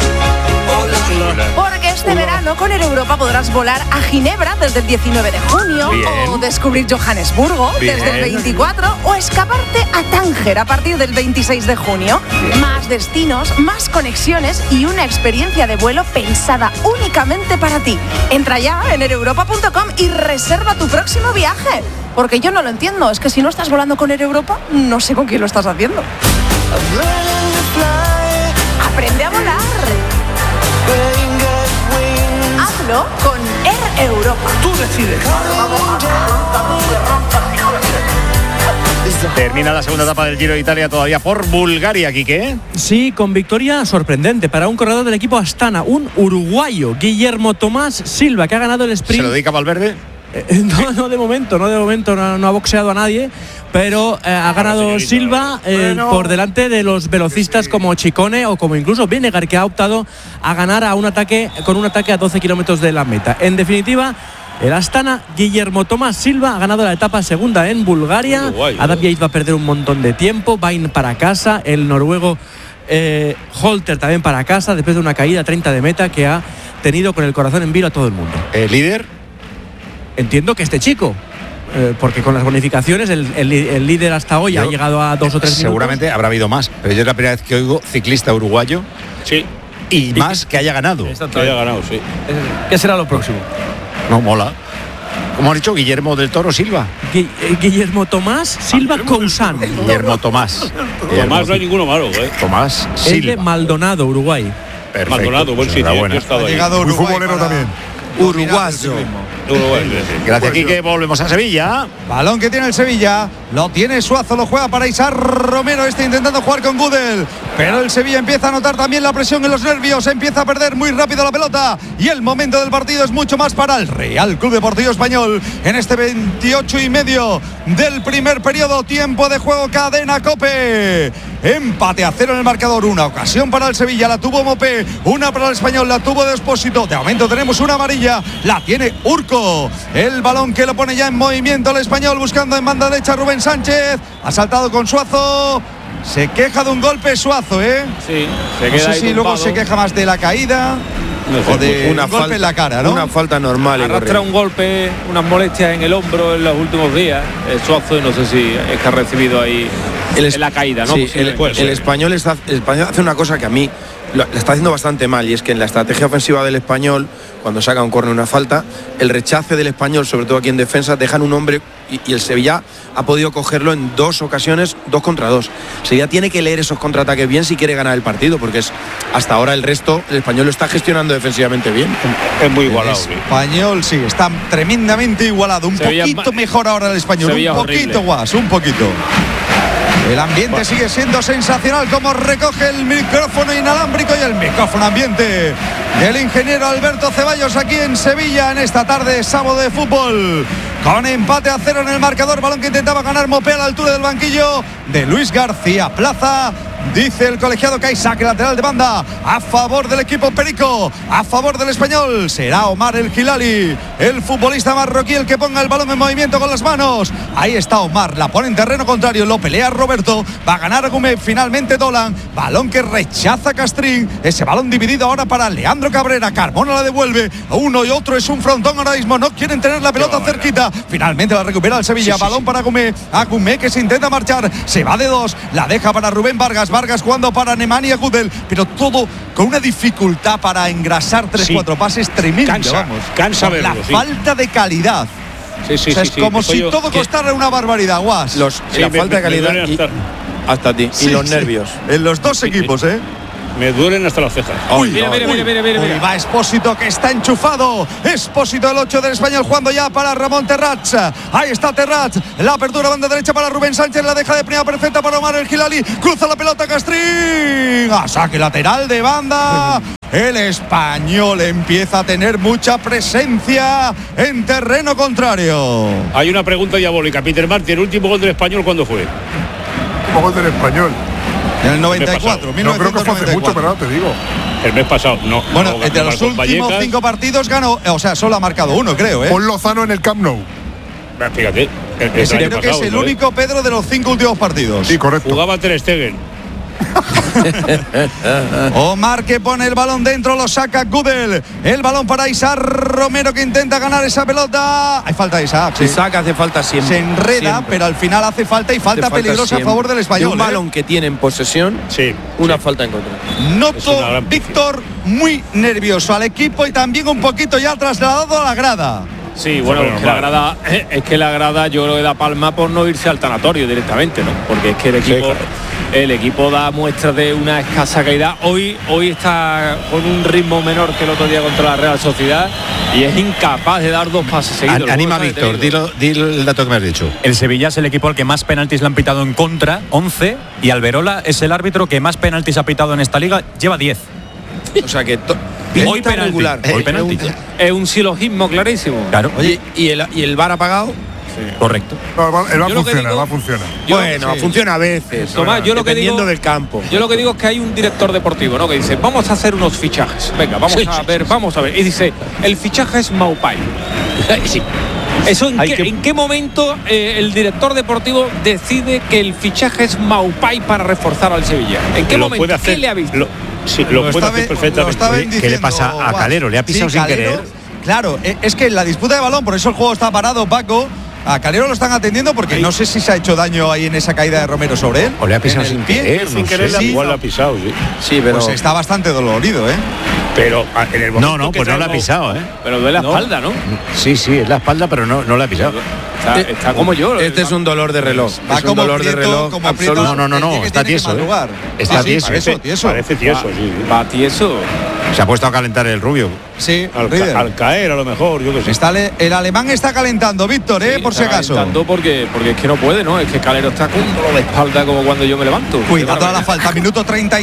Porque este verano con Air Europa podrás volar a Ginebra desde el 19 de junio, o descubrir Johannesburgo desde el 24, o escaparte a Tánger a partir del 26 de junio. Más destinos, más conexiones y una experiencia de vuelo pensada únicamente para ti. Entra ya en aereuropa.com y reserva tu próximo viaje. Porque yo no lo entiendo, es que si no estás volando con Air Europa, no sé con quién lo estás haciendo. Aprende a volar. Hazlo con Air Europa. Tú decides. Termina la segunda etapa del Giro de Italia todavía por Bulgaria, Quique. Sí, con victoria sorprendente para un corredor del equipo Astana, un uruguayo, Guillermo Tomás Silva, que ha ganado el sprint. ¿Se lo dedica Valverde? No, de momento no ha boxeado a nadie, pero ha ganado Silva por delante de los velocistas como Chicone o como incluso Vinegar, que ha optado a ganar con un ataque a 12 kilómetros de la meta. En definitiva, el Astana, Guillermo Tomás Silva, ha ganado la etapa segunda en Bulgaria. Adam Yates va a perder un montón de tiempo, va a ir para casa. El noruego Holter también para casa, después de una caída 30 de meta que ha tenido con el corazón en vilo a todo el mundo. ¿El líder? Entiendo que este chico, porque con las bonificaciones el líder hasta hoy ha llegado a 2 o 3 minutos. Seguramente habrá habido más, pero yo es la primera vez que oigo ciclista uruguayo. Sí. Y más que haya ganado. Que haya ganado, sí. ¿Qué será lo próximo? No, mola. ¿Cómo ha dicho? Guillermo del Toro Silva. Guillermo Tomás Silva Cousán. Guillermo Tomás. Tomás no hay ninguno malo, Tomás Silva. Es de Maldonado, Uruguay. Perfecto. Maldonado, buen sitio. Ha llegado Uruguay. Muy futbolero también. Uruguayo. Gracias, Quique. Volvemos a Sevilla. Balón que tiene el Sevilla. Lo tiene Suazo, lo juega para Isar Romero. Intentando jugar con Gudel. Pero el Sevilla empieza a notar también la presión en los nervios. Empieza a perder muy rápido la pelota. Y el momento del partido es mucho más para el Real Club Deportivo Español. En este 28,5 del primer periodo. Tiempo de juego, cadena COPE. Empate a 0 en el marcador. Una ocasión para el Sevilla. La tuvo Mopé. Una para el Español. La tuvo Despósito. De momento tenemos una amarilla. La tiene Urco. El balón que lo pone ya en movimiento el Español, buscando en banda derecha Rubén Sánchez. Ha saltado con Suazo. Se queja de un golpe Suazo, Sí, se queda. No sé si luego se queja más de la caída o de un golpe en la cara, ¿no? Una falta normal. Arrastra un golpe, unas molestias en el hombro en los últimos días. El Suazo, no sé si es que ha recibido ahí en la caída, ¿no? Sí, el español hace una cosa que a mí lo está haciendo bastante mal, y es que en la estrategia ofensiva del Español, cuando saca un córner, una falta, el rechace del Español, sobre todo aquí en defensa, dejan un hombre y el Sevilla ha podido cogerlo en 2 ocasiones, 2 contra 2. Sevilla tiene que leer esos contraataques bien si quiere ganar el partido, porque hasta ahora el resto, el Español lo está gestionando defensivamente bien. Es muy igualado. El Español sí, está tremendamente igualado. Un poquito mejor ahora el Español, un poquito más, un poquito. El ambiente sigue siendo sensacional, como recoge el micrófono inalámbrico y el micrófono ambiente del ingeniero Alberto Ceballos aquí en Sevilla en esta tarde sábado de fútbol. Con empate a 0 en el marcador, balón que intentaba ganar Mopé a la altura del banquillo de Luis García Plaza. Dice el colegiado que hay saque lateral de banda a favor del equipo perico, a favor del Español. Será Omar El Hilali, el futbolista marroquí, el que ponga el balón en movimiento con las manos. Ahí está Omar, la pone en terreno contrario, lo pelea Roberto, va a ganar Gómez, finalmente Dolan, balón que rechaza Castrín. Ese balón dividido ahora para Leandro Cabrera. Carmona la devuelve, uno y otro es un frontón ahora mismo, no quieren tener la pelota cerquita. Finalmente la recupera el Sevilla, balón para Gómez, a Gómez que se intenta marchar, se va de 2, la deja para Rubén Vargas. Vargas jugando para Nemanja Gudel, pero todo con una dificultad para engrasar 3-4 pases tremendo. Cansa verlo, la falta de calidad. Sí, es como si todo costara una barbaridad, Guas. La falta de calidad hasta ti. Y los nervios. En los dos equipos, Me duelen hasta las cejas. Mira. Va Expósito, que está enchufado. Expósito, el 8 del Español, jugando ya para Ramón Terrats. Ahí está Terrats. La apertura banda derecha para Rubén Sánchez. La deja de primera perfecta para Omar El Hilali. Cruza la pelota Castrín. A saque lateral de banda. El Español empieza a tener mucha presencia en terreno contrario. Hay una pregunta diabólica. Peter Martí, el último gol del Español, ¿cuándo fue? El último gol del Español. En el 94, no creo que fue hace mucho, pero no te digo. El mes pasado, no. Bueno, entre los últimos 5 partidos ganó, o sea, solo ha marcado uno, creo, Pon Lozano en el Camp Nou. Fíjate. Creo que es el único, Pedro, de los 5 últimos partidos. Sí, correcto. Jugaba Ter Stegen. Omar, que pone el balón dentro, lo saca Gudel. El balón para Isaac Romero, que intenta ganar esa pelota. Hay falta de Isaac. Isaac hace falta siempre. Se enreda, pero al final hace falta y falta peligrosa siempre. A favor del Español. De un balón que tiene en posesión, una falta en contra. Noto, Víctor, muy nervioso al equipo y también un poquito ya trasladado a la grada. Sí, bueno, es que la grada yo creo que da palma por no irse al tanatorio directamente, ¿no? Porque es que el equipo da muestras de una escasa calidad. Hoy está con un ritmo menor que el otro día contra la Real Sociedad y es incapaz de dar 2 pases seguidos. Anima, Víctor, dilo el dato que me has dicho. El Sevilla es el equipo al que más penaltis le han pitado en contra, 11, y Alberola es el árbitro que más penaltis ha pitado en esta liga, lleva 10. O sea que hoy penalti. Hoy penalti. Es un silogismo clarísimo. Claro. Oye, ¿y el VAR apagado? Sí. Correcto. No, el VAR funciona. Bueno, funciona a veces. Tomás, yo lo que digo del campo. Yo lo que digo es que hay un director deportivo, ¿no? Que dice, vamos a hacer unos fichajes. Venga, vamos a ver. Y dice, el fichaje es Maupay. Sí. Eso ¿en qué momento el director deportivo decide que el fichaje es Maupay para reforzar al Sevilla? ¿En qué momento? ¿Qué le ha visto? Lo puede hacer perfectamente. ¿Qué le pasa a Calero? ¿Le ha pisado sin querer? Claro, es que la disputa de balón, por eso el juego está parado, Paco. A Calero lo están atendiendo porque no sé si se ha hecho daño ahí en esa caída de Romero sobre él. O le ha pisado sin querer. Sin querer, igual lo ha pisado, sí, pero pues está bastante dolorido, Pero en el momento no, pues no lo ha pisado, Pero de la espalda, ¿no? Sí, es la espalda, pero no lo ha pisado. Está como yo. Este es un dolor de reloj. Es un dolor de reloj absoluto. No, está tieso. Está tieso. Parece tieso, sí. Va tieso. Se ha puesto a calentar el rubio. Sí, al caer a lo mejor, yo qué sé. El alemán está calentando, Víctor, por si acaso. Calentando porque es que no puede, ¿no? Es que Calero está con un dolor de espalda como cuando yo me levanto. Cuidado a la falta, minuto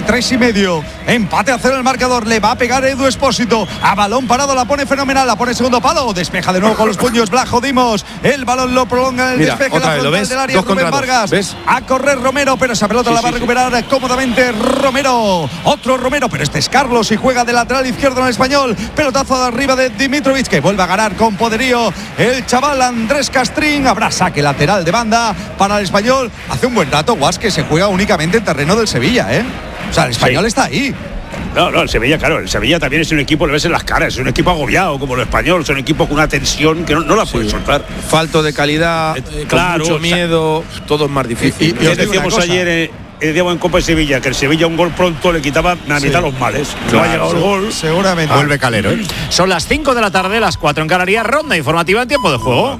33,5. Empate a 0 el marcador, le va a pegar Edu Expósito. A balón parado, la pone fenomenal, la pone segundo palo. Despeja de nuevo con los puños Blajo Dimos. El balón lo prolonga en el despeje la frontal del área. Rubén Vargas. ¿Ves? A correr Romero, pero esa pelota la va a recuperar cómodamente Romero. Otro Romero, pero este es Carlos y juega de lateral izquierdo en el Español. Pelotazo de arriba de Dimitrovic, que vuelve a ganar con poderío el chaval Andrés Castrín. Habrá saque lateral de banda para el Español. Hace un buen rato, Guas, que se juega únicamente en terreno del Sevilla, O sea, el Español está ahí. No, el Sevilla, claro, el Sevilla también es un equipo, le ves en las caras, es un equipo agobiado como el Español, es un equipo con una tensión que no la puede soltar. Falto de calidad, con mucho miedo, todo es más difícil. Y decíamos ayer en Copa de Sevilla, que el Sevilla un gol pronto le quitaba la mitad los males. No ha llegado el gol. Seguramente. Vuelve Calero. Son las 5 de la tarde, las 4 en Canarias, ronda informativa en tiempo de juego.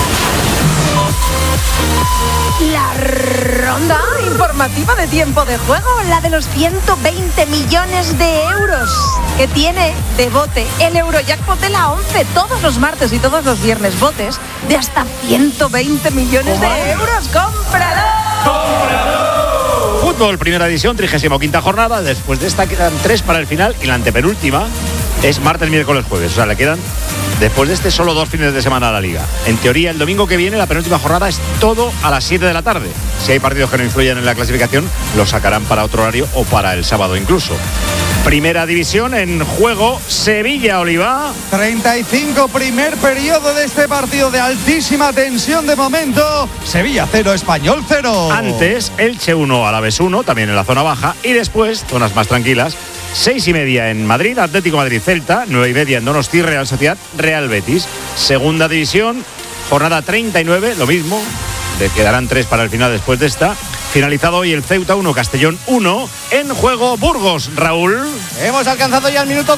La ronda informativa de tiempo de juego, la de los 120 millones de euros que tiene de bote el Eurojackpot de la 11 todos los martes y todos los viernes, botes de hasta 120 millones de euros. ¡Cómpralo! Fútbol, primera edición, 35ª jornada. Después de esta quedan 3 para el final y la antepenúltima es martes, miércoles, jueves. O sea, le quedan después de este solo 2 fines de semana a la liga. En teoría, el domingo que viene, la penúltima jornada, es todo a las 7 de la tarde. Si hay partidos que no influyen en la clasificación, los sacarán para otro horario o para el sábado incluso. Primera división en juego, Sevilla-Oliva. 35, primer periodo de este partido de altísima tensión de momento. Sevilla 0, Español 0. Antes, Elche 1, Alavés 1, también en la zona baja. Y después, zonas más tranquilas, 6:30 en Madrid, Atlético Madrid-Celta, 9:30 en Donosti, Real Sociedad, Real Betis. Segunda división, jornada 39, lo mismo, quedarán 3 para el final después de esta. finalizado hoy el Ceuta 1, Castellón 1, en juego Burgos. Raúl. Hemos alcanzado ya el minuto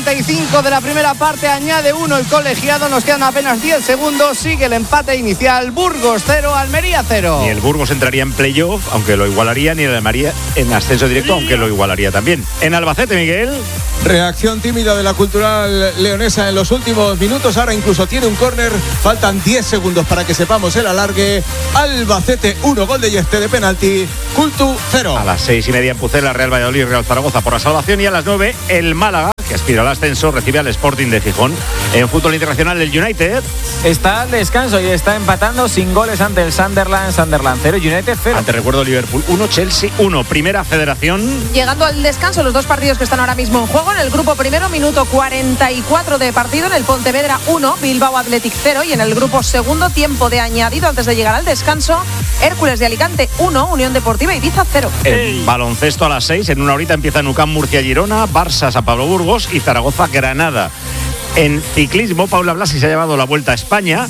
45 de la primera parte, añade 1 el colegiado, nos quedan apenas 10 segundos, sigue el empate inicial, Burgos 0, Almería 0. Ni el Burgos entraría en playoff, aunque lo igualaría, ni el Almería en ascenso directo, aunque lo igualaría también. En Albacete, Miguel. Reacción tímida de la Cultural leonesa en los últimos minutos, ahora incluso tiene un córner, faltan 10 segundos para que sepamos el alargue. Albacete 1, gol de Yeste de penalti, Cultu 0. A las 6:30 en Pucela, Real Valladolid, Real Zaragoza por la salvación, y a las 9 el Málaga, que aspira al ascenso, recibe al Sporting de Gijón. En fútbol internacional, el United está al descanso y está empatando sin goles ante el Sunderland 0, United 0. Ante, recuerdo, Liverpool 1, Chelsea 1. Primera Federación. Llegando al descanso, los dos partidos que están ahora mismo en juego. En el grupo primero, minuto 44 de partido. En el Pontevedra 1, Bilbao Athletic 0. Y en el grupo segundo, tiempo de añadido antes de llegar al descanso, Hércules de Alicante 1, Unión Deportiva Ibiza 0. En baloncesto a las 6, en una horita empieza UCAM Murcia Girona, Barça San Pablo Burgos y Zaragoza Granada. En ciclismo, Paula Blasi se ha llevado la Vuelta a España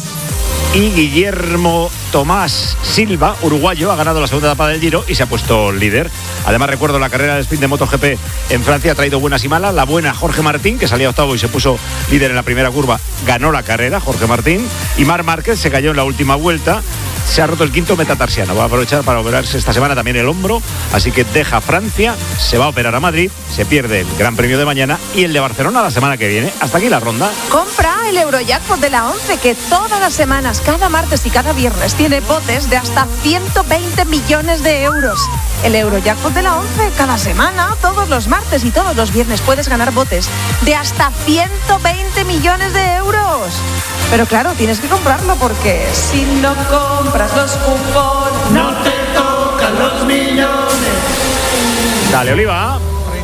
y Guillermo Tomás Silva, uruguayo, ha ganado la segunda etapa del Giro y se ha puesto líder. Además, recuerdo la carrera de sprint de MotoGP en Francia, ha traído buenas y malas. La buena, Jorge Martín, que salía octavo y se puso líder en la primera curva, ganó la carrera, Jorge Martín. Y Marc Márquez se cayó en la última vuelta, se ha roto el quinto metatarsiano. Va a aprovechar para operarse esta semana también el hombro, así que deja Francia, se va a operar a Madrid, se pierde el Gran Premio de mañana y el de Barcelona la semana que viene. Hasta aquí la ronda. Compra el Eurojackpot de la 11, que todas las semanas, cada martes y cada viernes, tiene botes de hasta 120 millones de euros. El Eurojackpot de la 11, cada semana, todos los martes y todos los viernes puedes ganar botes de hasta 120 millones de euros. Pero claro, tienes que comprarlo, porque si no compras los cupones, no te tocan los millones. Dale, Oliva.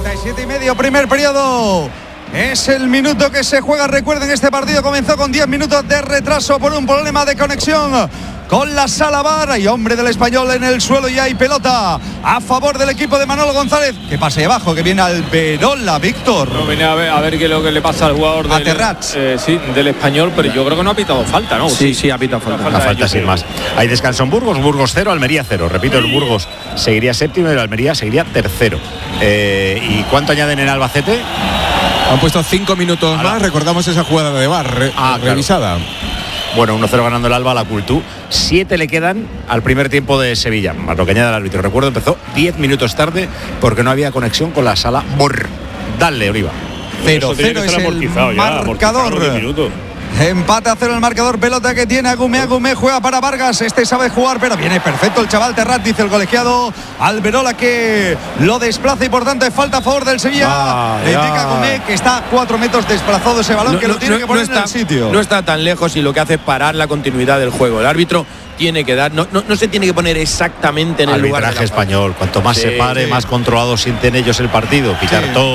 37,5, primer periodo. Es el minuto que se juega. Recuerden, este partido comenzó con 10 minutos de retraso por un problema de conexión con la sala VAR. Hay hombre del Español en el suelo y hay pelota a favor del equipo de Manolo González. Que pase abajo, que viene Alberola, Víctor. No, viene a ver qué es lo que le pasa al jugador del Español, pero yo creo que no ha pitado falta, ¿no? Sí, ha pitado falta. Una falta sin más. Hay descanso en Burgos, Burgos 0, Almería 0. Repito, el Burgos seguiría séptimo y el Almería seguiría tercero. ¿Y cuánto añaden en Albacete? Han puesto 5 minutos más, recordamos esa jugada de VAR revisada. Bueno, 1-0 ganando el Alba a la Cultu. 7 le quedan al primer tiempo de Sevilla, más lo que añade el árbitro. Recuerdo, empezó 10 minutos tarde porque no había conexión con la sala VAR. Dale, Oliva. 0-0 es el marcador. Empate a 0 el marcador, pelota que tiene Agumé, juega para Vargas, este sabe jugar, pero viene perfecto el chaval Terrat, dice el colegiado. Alberola que lo desplaza y por tanto es falta a favor del Sevilla. Indica Agumé que está a 4 metros desplazado ese balón, que lo tiene que poner en el sitio. No está tan lejos y lo que hace es parar la continuidad del juego. El árbitro tiene que dar, no se tiene que poner exactamente en el lugar. Arbitraje español, cuanto más se pare, más controlado sienten ellos el partido, pitar todo.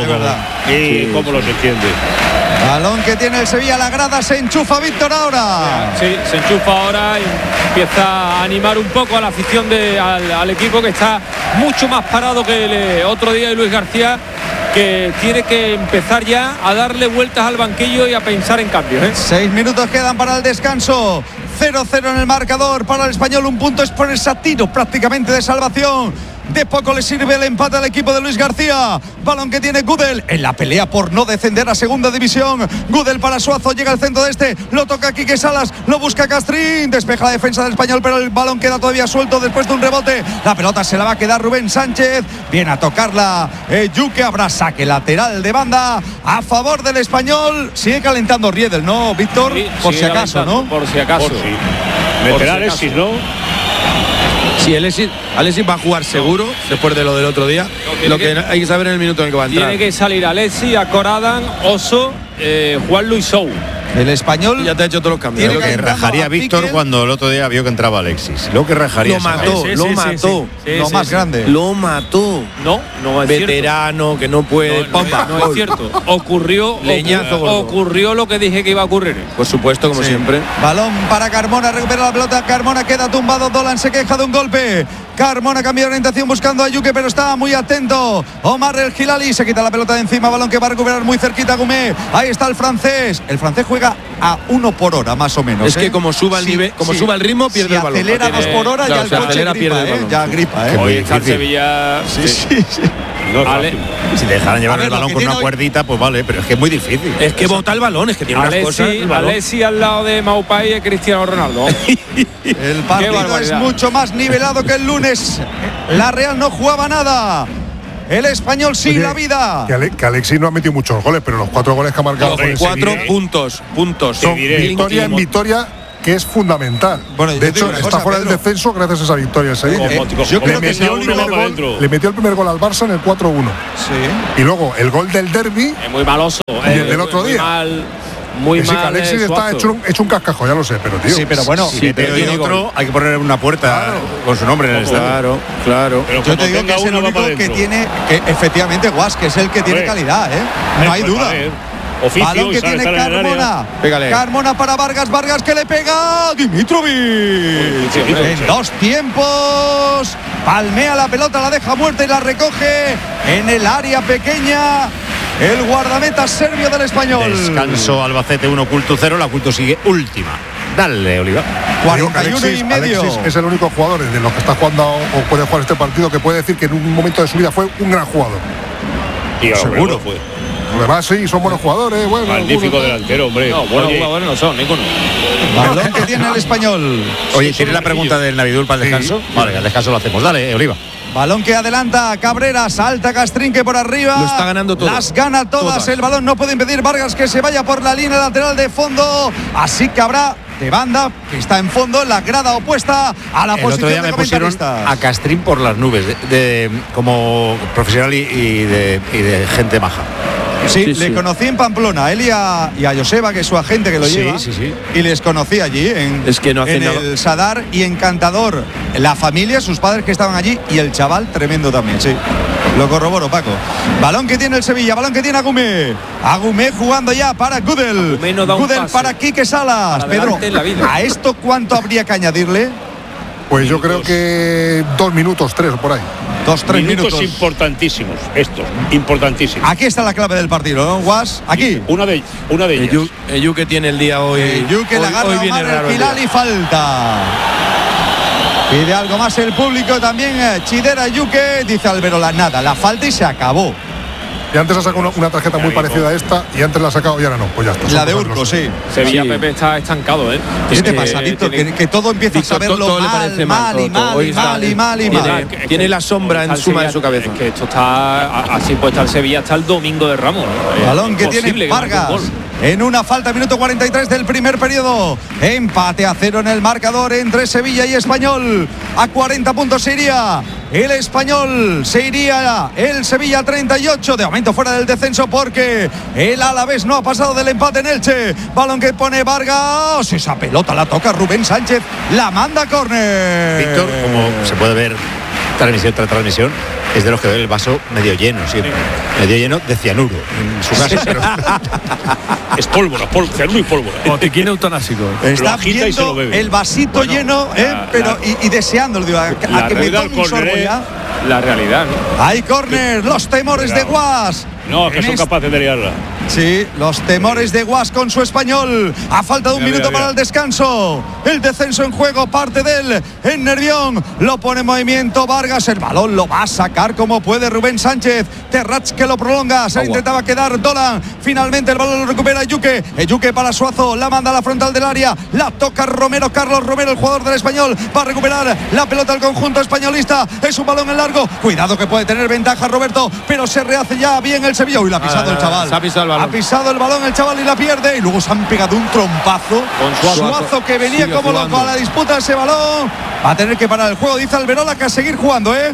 Y cómo los entiende. Balón que tiene el Sevilla, la grada se enchufa, Víctor, ahora. Sí, se enchufa ahora y empieza a animar un poco a la afición al equipo, que está mucho más parado que el otro día de Luis García, que tiene que empezar ya a darle vueltas al banquillo y a pensar en cambios. 6 minutos quedan para el descanso. 0-0 en el marcador para el Español. Un punto es por ese tiro prácticamente de salvación. De poco le sirve el empate al equipo de Luis García. Balón que tiene Gudel en la pelea por no descender a segunda división. Gudel para Suazo, llega al centro de este, lo toca Quique Salas, lo busca Castrín, despeja la defensa del Español, pero el balón queda todavía suelto después de un rebote. La pelota se la va a quedar Rubén Sánchez, viene a tocarla Yuque, habrá saque lateral de banda a favor del Español. Sigue calentando Riedel, ¿no, Víctor? Sí, por si acaso, ¿no? Por si acaso. Meterá Alexis, ¿no? Sí, Alexis va a jugar seguro después de lo del otro día. Lo que hay que saber en el minuto en el que va a entrar. Tiene que salir Alexis, Acoradan, Oso, Juan Luis Sou. El Español ya te ha hecho todos los cambios. Lo que rajaría Víctor cuando el otro día vio que entraba Alexis. Lo que rajaría. Lo mató. Lo más grande. Lo mató. No es veterano, cierto. Que no puede. No es cierto. Ocurrió lo que dije que iba a ocurrir. Por supuesto, como siempre. Balón para Carmona, recupera la pelota. Carmona queda tumbado. Dolan se queja de un golpe Carmona cambia de orientación buscando a Yuke, pero está muy atento Omar El Hilali, se quita la pelota de encima, balón que va a recuperar muy cerquita Goumé. Ahí está el francés juega a 1 por hora más o menos. Es que como suba el nivel, como suba el ritmo, pierde el balón. Si acelera 2 por hora, ya el coche gripa, pierde el balón. Ya gripa, Hoy está el Sevilla. Sí. No, vale. Si te dejaran llevar el balón con una cuerdita, pues vale, pero es que es muy difícil. Es que bota el balón, es que tiene unas cosas. Alessi al lado de Maupai y Cristiano Ronaldo. El partido es mucho más nivelado que el lunes. La Real no jugaba nada. El Español sí. Oye, la vida. Que Alexis no ha metido muchos goles, pero los 4 goles que ha marcado. 4 puntos. Son victoria en victoria, que es fundamental. Bueno, de hecho, está fuera del descenso gracias a esa victoria el Sevilla. Yo creo que le metió el primer gol al Barça en el 4-1. Sí. Y luego el gol del derbi. Es muy maloso. Y el del otro día. Muy mal. Que Alexis está hecho un cascajo, ya lo sé, pero tío. Sí, pero bueno. Si tiene otro, hay que poner una puerta con su nombre en el estadio. Claro. Pero yo te digo que es el único que tiene, que efectivamente Guas, que es el que tiene calidad, no hay duda. Balón que tiene Carmona. Carmona para Vargas que le pega Dimitrovic. En 2 tiempos. Palmea la pelota, la deja muerta y la recoge en el área pequeña. El guardameta serbio del Español. Descanso Albacete 1, Culto 0. La Culto sigue última. Dale, Oliva. 41 y medio. Alexis es el único jugador de los que está jugando o puede jugar este partido que puede decir que en un momento de su vida fue un gran jugador. Y seguro fue. Los demás sí, son buenos jugadores. Bueno, magnífico delantero, hombre. No, buenos jugadores no son, ninguno. Balón que tiene el Español. Oye, ¿tiene la pregunta del Navidul para el descanso? Vale, al descanso lo hacemos. Dale, Oliva. Balón que adelanta Cabrera, salta Castrinque por arriba. Lo está ganando todo. Las gana todas. El balón no puede impedir Vargas que se vaya por la línea lateral de fondo. Así que habrá de banda que está en fondo en la grada opuesta a la posición de comentarista. Pusieron a Castrín por las nubes como profesional y de gente maja. Sí, le conocí en Pamplona, él y a Joseba, que es su agente que lo lleva. Sí. Y les conocí allí en el Sadar, y encantador. La familia, sus padres que estaban allí, y el chaval tremendo también, sí. Lo corroboro, Paco. Balón que tiene el Sevilla, balón que tiene Agumé. Agumé jugando ya para Gudel. Gudel para Quique Salas. Para Pedro, ¿a esto cuánto habría que añadirle? Pues yo creo que 2 minutos, 3 o por ahí. 2-3 minutos importantísimos, importantísimos. Aquí está la clave del partido, ¿no, Guas? Aquí. Una de ellas. Yuke tiene el día hoy. Yuke la agarra Omar El Hilali, falta. Pide algo más el público también. Chidera Yuke, dice Alberola, nada, la falta y se acabó. Y antes ha sacado una tarjeta muy parecida a esta y antes la ha sacado y ahora no, pues ya está. La de Urco, sí. Sevilla Pepe está estancado, ¿eh? ¿Qué te pasa, Víctor? Que todo empieza a saberlo mal. Tiene la sombra encima de su cabeza. Es que esto está así, pues está el Sevilla hasta el domingo de Ramos. Balón que tiene Vargas. En una falta, minuto 43 del primer periodo. Empate a 0 en el marcador entre Sevilla y Español. A 40 puntos se iría el Español, se iría el Sevilla 38. De momento fuera del descenso porque el Alavés no ha pasado del empate en Elche. Balón que pone Vargas. Esa pelota la toca Rubén Sánchez. La manda a córner. Víctor, como se puede ver transmisión tras transmisión, es de los que ve el vaso medio lleno siempre. Medio lleno de cianuro en su caso, pero es pólvora, cianuro y pólvora. Botiquín eutanasico. Está viendo el vasito lleno, pero deseándolo, digo, a que me tome un sorbo ya. La realidad, ¿no? Hay córner, los temores de Guas. No, que son capaces de liarla. Sí, los temores de Guas con su Español. A falta de un minuto para el descanso. El descenso en juego, parte de él en Nervión. Lo pone en movimiento Vargas. El balón lo va a sacar como puede Rubén Sánchez. Terrats que lo prolonga. Se intentaba quedar Dolan. Finalmente el balón lo recupera Yuke. Yuke para Suazo. La manda a la frontal del área. La toca Romero. Carlos Romero, el jugador del Español. Va a recuperar la pelota al conjunto españolista. Es un balón en largo. Cuidado que puede tener ventaja Roberto. Pero se rehace ya bien el Sevilla. Uy, la ha pisado el chaval. Se ha pisado el balón. Ha pisado el balón el chaval y la pierde. Y luego se han pegado un trompazo. Con Suazo que venía como loco a la disputa de ese balón. Va a tener que parar el juego, dice Alberola, que a seguir jugando, ¿eh?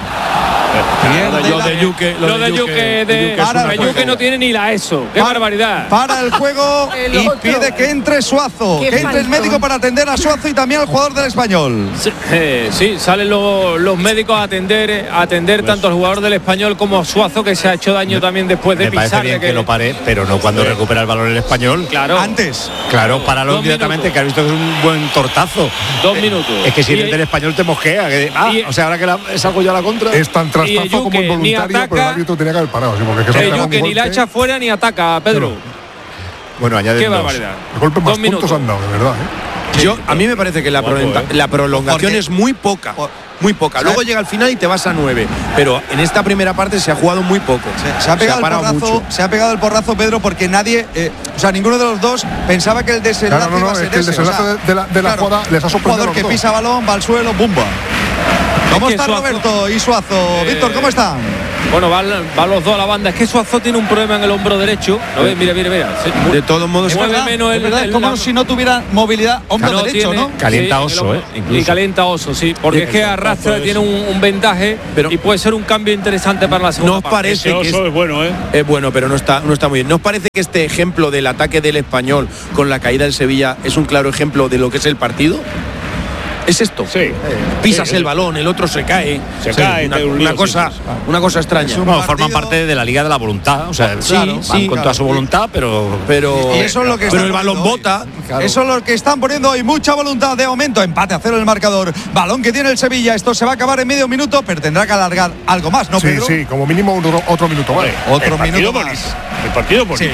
Lo de Yuque no tiene ni la ESO. ¡Qué barbaridad! Para el juego y pide que entre Suazo, que entre el médico para atender a Suazo y también al jugador del Español. Sí, salen los médicos a atender tanto al jugador del Español como a Suazo, que se ha hecho daño también después de pisar. Me parece bien que lo pare, pero no cuando recupera el balón el Español. Claro. Antes. Claro, páralo inmediatamente, que has visto que es un buen tortazo. 2 minutos. Es que si eres del Español te mosquea. O sea, ahora que salgo yo a la contra. Es tan trastazo como involuntario, pero el árbitro tenía que haber parado. ¿Sí? Porque es que ni la echa fuera ni ataca, Pedro. Bueno, añade. Qué barbaridad. El golpe más puntos han dado, de verdad. A mí me parece que la prolongación es muy poca. Muy poca. Luego llega al final y te vas a 9. Pero en esta primera parte se ha jugado muy poco. Se ha pegado el porrazo, Pedro, porque nadie, ninguno de los dos pensaba que el desenlace iba a ser el desenlace de la jugada les ha sorprendido. Jugador que pisa balón, va al suelo, ¡bumba! ¿Cómo está Roberto y Suazo? Víctor, ¿cómo están? Bueno, van los dos a la banda. Es que Suazo tiene un problema en el hombro derecho. Mira. De todos modos, mueve menos es como si no tuviera movilidad hombro derecho, ¿no? Calienta oso, Y calienta oso, sí. Porque es que arrastra, tiene un vendaje y puede ser un cambio interesante para la segunda parte. Parece que es bueno, Es bueno, pero no está muy bien. ¿No os parece que este ejemplo del ataque del Español con la caída del Sevilla es un claro ejemplo de lo que es el partido? ¿Es esto? Sí. Pisas el balón, el otro se cae. Una cosa extraña. Forman parte de la Liga de la Voluntad. O sea, van con toda su voluntad, pero y eso es lo que el balón bota. Claro. Eso es lo que están poniendo hoy. Mucha voluntad de momento. Empate a 0 el marcador. Balón que tiene el Sevilla. Esto se va a acabar en medio minuto, pero tendrá que alargar algo más, ¿no, Pedro? Sí, como mínimo otro minuto. Vale. Otro minuto más. El partido bonito.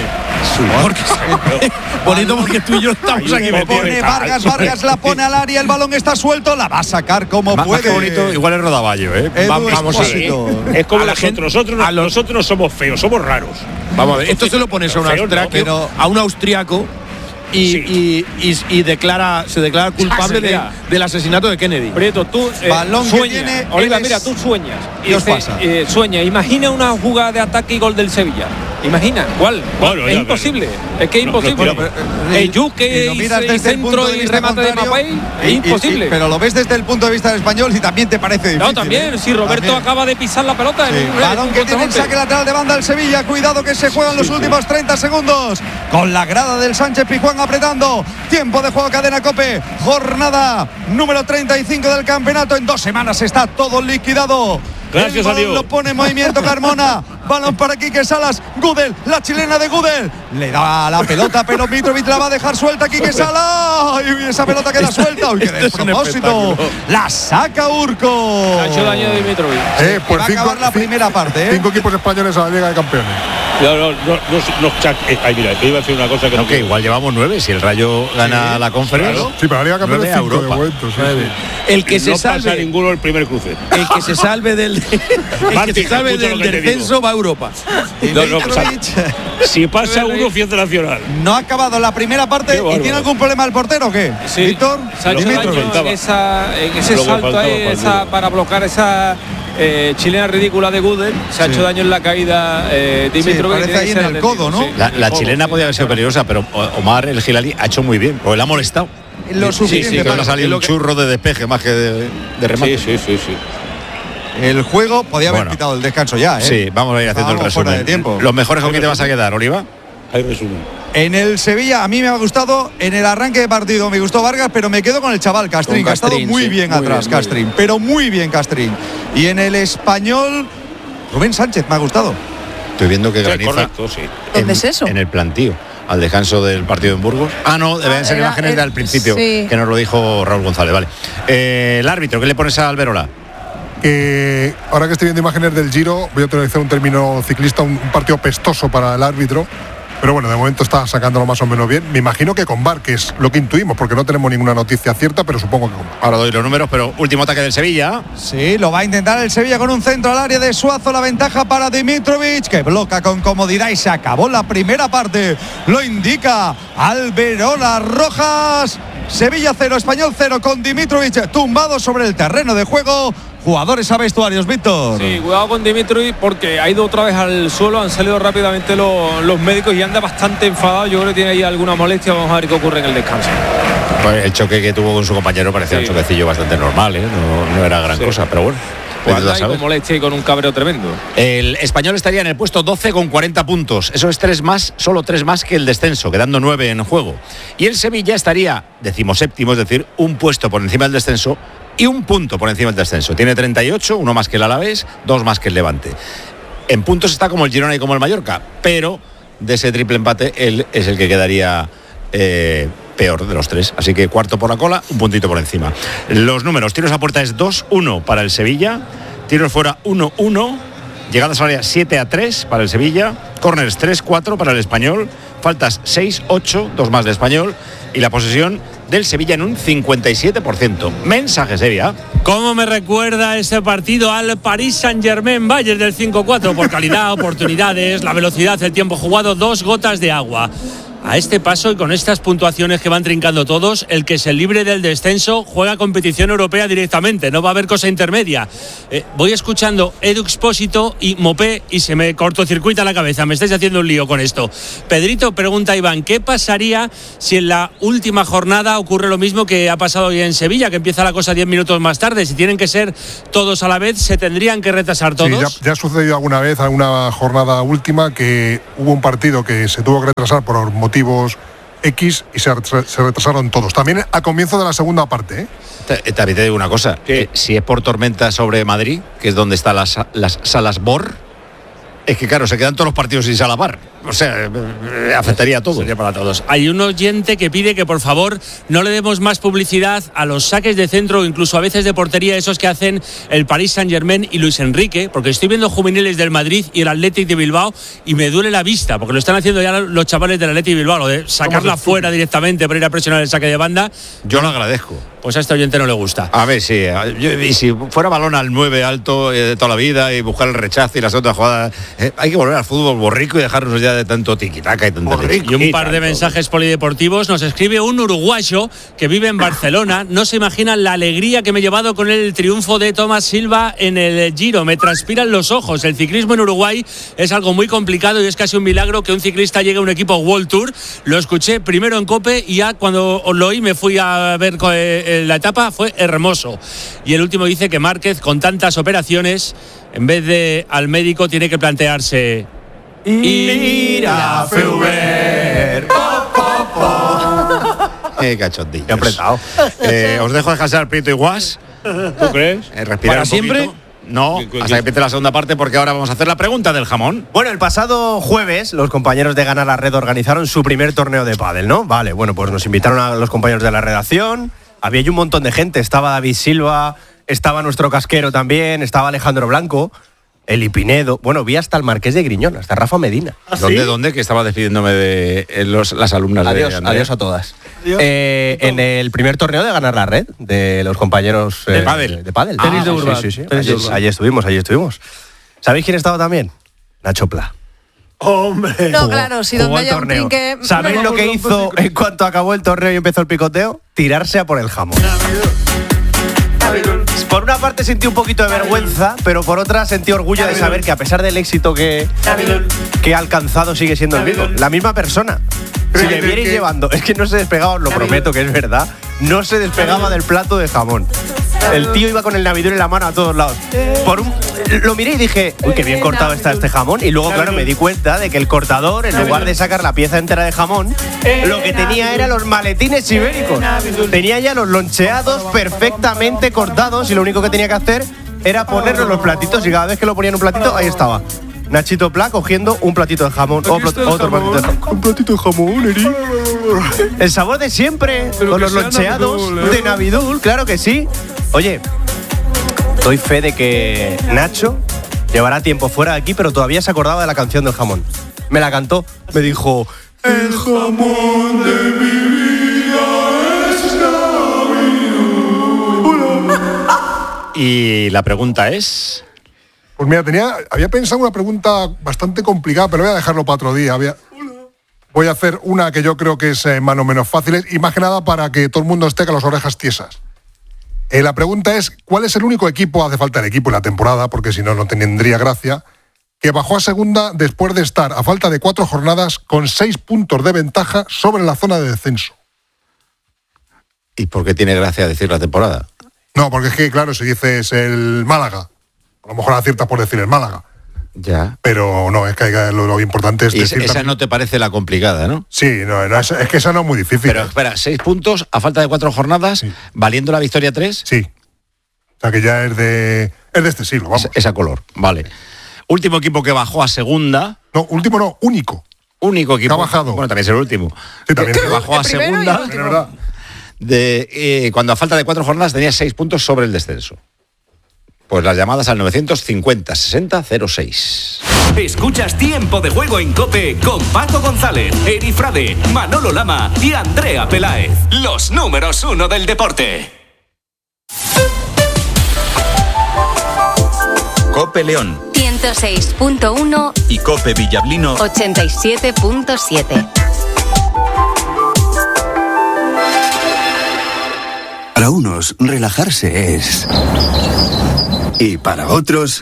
Bonito porque tú y yo estamos aquí. Pone Vargas la pone al área, el balón está suelto, la va a sacar como puede. Bonito, igual es Rodaballo, Vamos a ver. Es como nosotros no somos feos, somos raros. Vamos a ver, esto se lo pones a un austriaco y se declara culpable del asesinato de Kennedy. Prieto, tú sueñas. Oliva, mira, tú sueñas. Sueña, imagina una jugada de ataque y gol del Sevilla. Imagina, ¿cuál? Bueno, es imposible. Es que es imposible. El Yuque y centro y remate de Mapai es imposible. Pero lo ves desde el punto de vista del Español y también te parece difícil. No, también. Si Roberto acaba de pisar la pelota. Balón que tiene el saque lateral de banda el Sevilla. Cuidado que se juegan los últimos 30 segundos. Con la grada del Sánchez Pizjuán apretando. Tiempo de juego, cadena COPE. Jornada número 35 del campeonato. En 2 semanas está todo liquidado. Gracias a Dios. Lo pone en movimiento Carmona. Balón para Quique Salas. Gudel, la chilena de Gudel. Le da la pelota, pero Mitrovic la va a dejar suelta. Quique Salas. Y esa pelota queda suelta. Uy, qué despropósito. La saca Urco. Ha hecho daño de Mitrovic. Pues va a acabar la primera parte. 5 equipos españoles a la Liga de Campeones. Mira, que iba a decir una cosa que que igual llevamos 9. Si el Rayo gana la conferencia. Sí, pero la Liga de Campeones 5 de momento. El que se salve. No pasa ninguno el primer cruce. El que se salve del descenso va a Europa. Si pasa uno, fiesta nacional. No ha acabado la primera parte y tiene algún problema el portero o qué? Sí. Víctor, se ha hecho daño en ese salto ahí, para bloquear esa chilena ridícula de Gudel. Se ha hecho daño en la caída Dimitrovic. Parece ahí en el codo, ¿no? La chilena podía haber sido peligrosa, pero Omar el Gilali ha hecho muy bien, porque le ha molestado. Lo suficiente que le ha salido un churro de despeje más que de remate. Sí. El juego podía haber quitado el descanso ya, Sí, vamos a ir haciendo el resumen. De tiempo. ¿Los mejores con quién te vas a quedar, Oliva? Hay resumen. En el Sevilla a mí me ha gustado, en el arranque de partido me gustó Vargas, pero me quedo con el chaval Castrín, que ha estado muy bien atrás, Castrín, pero muy bien Castrín. Y en el Español, Rubén Sánchez me ha gustado. Estoy viendo que graniza. Correcto, sí. ¿Dónde es eso? En el plantío, al descanso del partido en Burgos. No, deben ser imágenes del principio, que nos lo dijo Raúl González, vale. El árbitro, ¿qué le pones a Alberola? Ahora que estoy viendo imágenes del Giro, voy a utilizar un término ciclista, un partido pestoso para el árbitro. Pero bueno, de momento está sacándolo más o menos bien. Me imagino que con VAR, que es lo que intuimos, porque no tenemos ninguna noticia cierta, pero supongo que con VAR. Ahora doy los números, pero último ataque del Sevilla. Sí, lo va a intentar el Sevilla con un centro al área de Suazo. La ventaja para Dimitrovic, que bloca con comodidad y se acabó la primera parte. Lo indica Alberola Rojas. Sevilla 0, Español 0 con Dimitrovic tumbado sobre el terreno de juego. Jugadores a vestuarios, Víctor. Sí, cuidado con Dimitrovic porque ha ido otra vez al suelo, han salido rápidamente los médicos y anda bastante enfadado. Yo creo que tiene ahí alguna molestia. Vamos a ver qué ocurre en el descanso. Pues el choque que tuvo con su compañero parecía un choquecillo bastante normal, no era gran cosa, pero bueno. Pues anda ahí con molestia y con un cabreo tremendo. El Español estaría en el puesto 12 con 40 puntos. Eso es 3 más, solo 3 más que el descenso, quedando 9 en juego. Y el Sevilla estaría 17º, es decir, un puesto por encima del descenso y un punto por encima del descenso. Tiene 38, uno más que el Alavés, 2 más que el Levante. En puntos está como el Girona y como el Mallorca, pero de ese triple empate él es el que quedaría peor de los 3. Así que cuarto por la cola, un puntito por encima. Los números: tiros a puerta es 2-1 para el Sevilla, tiros fuera 1-1, llegadas al área 7-3 para el Sevilla, córners 3-4 para el Español, faltas 6-8, 2 más de Español, y la posesión del Sevilla en un 57%. Mensaje, Sevilla. ¿Cómo me recuerda ese partido al Paris Saint-Germain Bayern del 5-4? Por calidad, oportunidades, la velocidad, el tiempo jugado, 2 gotas de agua. A este paso y con estas puntuaciones que van trincando todos, el que se libre del descenso juega competición europea directamente, no va a haber cosa intermedia. Voy escuchando Edu Expósito y Mopé y se me cortocircuita la cabeza, me estáis haciendo un lío con esto. Pedrito, pregunta a Iván, ¿qué pasaría si en la última jornada ocurre lo mismo que ha pasado hoy en Sevilla, que empieza la cosa 10 minutos más tarde? Si tienen que ser todos a la vez, ¿se tendrían que retrasar todos? Sí, ya ha sucedido alguna vez, alguna jornada última, que hubo un partido que se tuvo que retrasar por motivos X y se retrasaron todos. También a comienzo de la segunda parte. También te digo una cosa. Si es por tormenta sobre Madrid, que es donde están las salas BOR, es que claro, se quedan todos los partidos sin sala VAR. O sea, afectaría a todos. Sería para todos. Hay un oyente que pide que por favor no le demos más publicidad a los saques de centro o incluso a veces de portería, esos que hacen el Paris Saint-Germain y Luis Enrique, porque estoy viendo juveniles del Madrid y el Athletic de Bilbao y me duele la vista, porque lo están haciendo ya los chavales del Athletic de Bilbao, lo de sacarla fuera directamente para ir a presionar el saque de banda. Yo lo agradezco. Pues a este oyente no le gusta. A ver, sí. Y si fuera balón al 9 alto de toda la vida y buscar el rechazo y las otras jugadas, hay que volver al fútbol borrico y dejarnos ya de tanto tiquitaca y tanto borrico. Y un par de mensajes polideportivos. Nos escribe un uruguayo que vive en Barcelona. No se imaginan la alegría que me he llevado con el triunfo de Tomás Silva en el Giro. Me transpiran los ojos. El ciclismo en Uruguay es algo muy complicado y es casi un milagro que un ciclista llegue a un equipo World Tour. Lo escuché primero en COPE y ya cuando lo oí me fui a ver la etapa, fue hermoso. Y el último dice que Márquez, con tantas operaciones, en vez de al médico tiene que plantearse ir a Feuber. Cachondillos. Qué apretado. Os dejo descansar Prieto y Guas. ¿Tú crees? Respirar ¿Para un siempre? No, hasta que empiece la segunda parte, porque ahora vamos a hacer la pregunta del jamón. Bueno, el pasado jueves los compañeros de Gana la Red organizaron su primer torneo de pádel, ¿no? Vale, bueno, pues nos invitaron a los compañeros de la redacción. Había ahí un montón de gente. Estaba David Silva, estaba nuestro casquero también, estaba Alejandro Blanco, Eli Pinedo. Bueno, vi hasta el Marqués de Griñón, hasta Rafa Medina. ¿Ah, sí? ¿Dónde? Que estaba despidiéndome de las alumnas adiós, de Andrea. Adiós a todas. Adiós. En el primer torneo de Ganar la Red, de los compañeros de pádel. De pádel. Tenis de Urban. Sí. Allí estuvimos. ¿Sabéis quién estaba también? Nacho Pla. ¡Hombre! No, claro, si donde haya un trinque... ¿Sabéis lo que hizo en cuanto acabó el torneo y empezó el picoteo? Tirarse a por el jamón. Por una parte sentí un poquito de vergüenza, pero por otra sentí orgullo de saber que a pesar del éxito que ha alcanzado sigue siendo el mismo. La misma persona. Si le vierais llevando, es que no se despegaba, os lo prometo que es verdad, no se despegaba del plato de jamón. El tío iba con el navidul en la mano a todos lados. Lo miré y dije, uy, qué bien cortado está este jamón. Y luego, claro, me di cuenta de que el cortador, en lugar de sacar la pieza entera de jamón, lo que tenía era los maletines ibéricos. Tenía ya los loncheados perfectamente cortados y lo único que tenía que hacer era ponerlo en los platitos y cada vez que lo ponía en un platito, ahí estaba Nachito Pla cogiendo un platito de jamón, otro platito de jamón. Un platito de jamón, Eri. El sabor de siempre, con los loncheados de Navidul, claro que sí. Oye, doy fe de que Nacho llevará tiempo fuera de aquí, pero todavía se acordaba de la canción del jamón. Me la cantó, me dijo: el jamón de mi vida es Navidul. Y la pregunta es... Pues mira, había pensado una pregunta bastante complicada, pero voy a dejarlo para otro día. Voy a hacer una que yo creo que es más o menos fácil y más que nada para que todo el mundo esté con las orejas tiesas. La pregunta es, ¿cuál es el único equipo, hace falta el equipo en la temporada, porque si no, no tendría gracia, que bajó a segunda después de estar, a falta de 4 jornadas, con 6 puntos de ventaja sobre la zona de descenso? ¿Y por qué tiene gracia decir la temporada? No, porque es que, claro, si dices el Málaga, A lo mejor aciertas por decir el Málaga. Ya. Pero no, es que lo importante es decir... Esa no te parece la complicada, ¿no? Sí, no, es que esa no es muy difícil. Pero espera, 6 puntos a falta de 4 jornadas, sí. ¿Valiendo la victoria 3? Sí. O sea que ya es de este siglo, vamos. Es a color, vale. Último equipo que bajó a segunda. No, último no, único. Único equipo. Que ha bajado. Bueno, también es el último. Sí, también. Que bajó a segunda. Es verdad. Cuando a falta de 4 jornadas tenía 6 puntos sobre el descenso. Pues las llamadas al 950-60-06. Escuchas Tiempo de Juego en COPE con Paco González, Eri Frade, Manolo Lama y Andrea Peláez. Los números 1 del deporte. COPE León 106.1 y COPE Villablino 87.7. Para unos, relajarse es... Y para otros...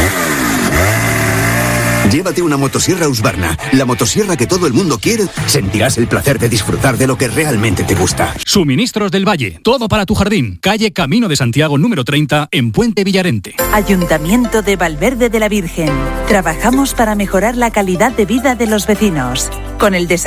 Llévate una motosierra Husqvarna, la motosierra que todo el mundo quiere. Sentirás el placer de disfrutar de lo que realmente te gusta. Suministros del Valle, todo para tu jardín. Calle Camino de Santiago número 30 en Puente Villarente. Ayuntamiento de Valverde de la Virgen. Trabajamos para mejorar la calidad de vida de los vecinos. Con el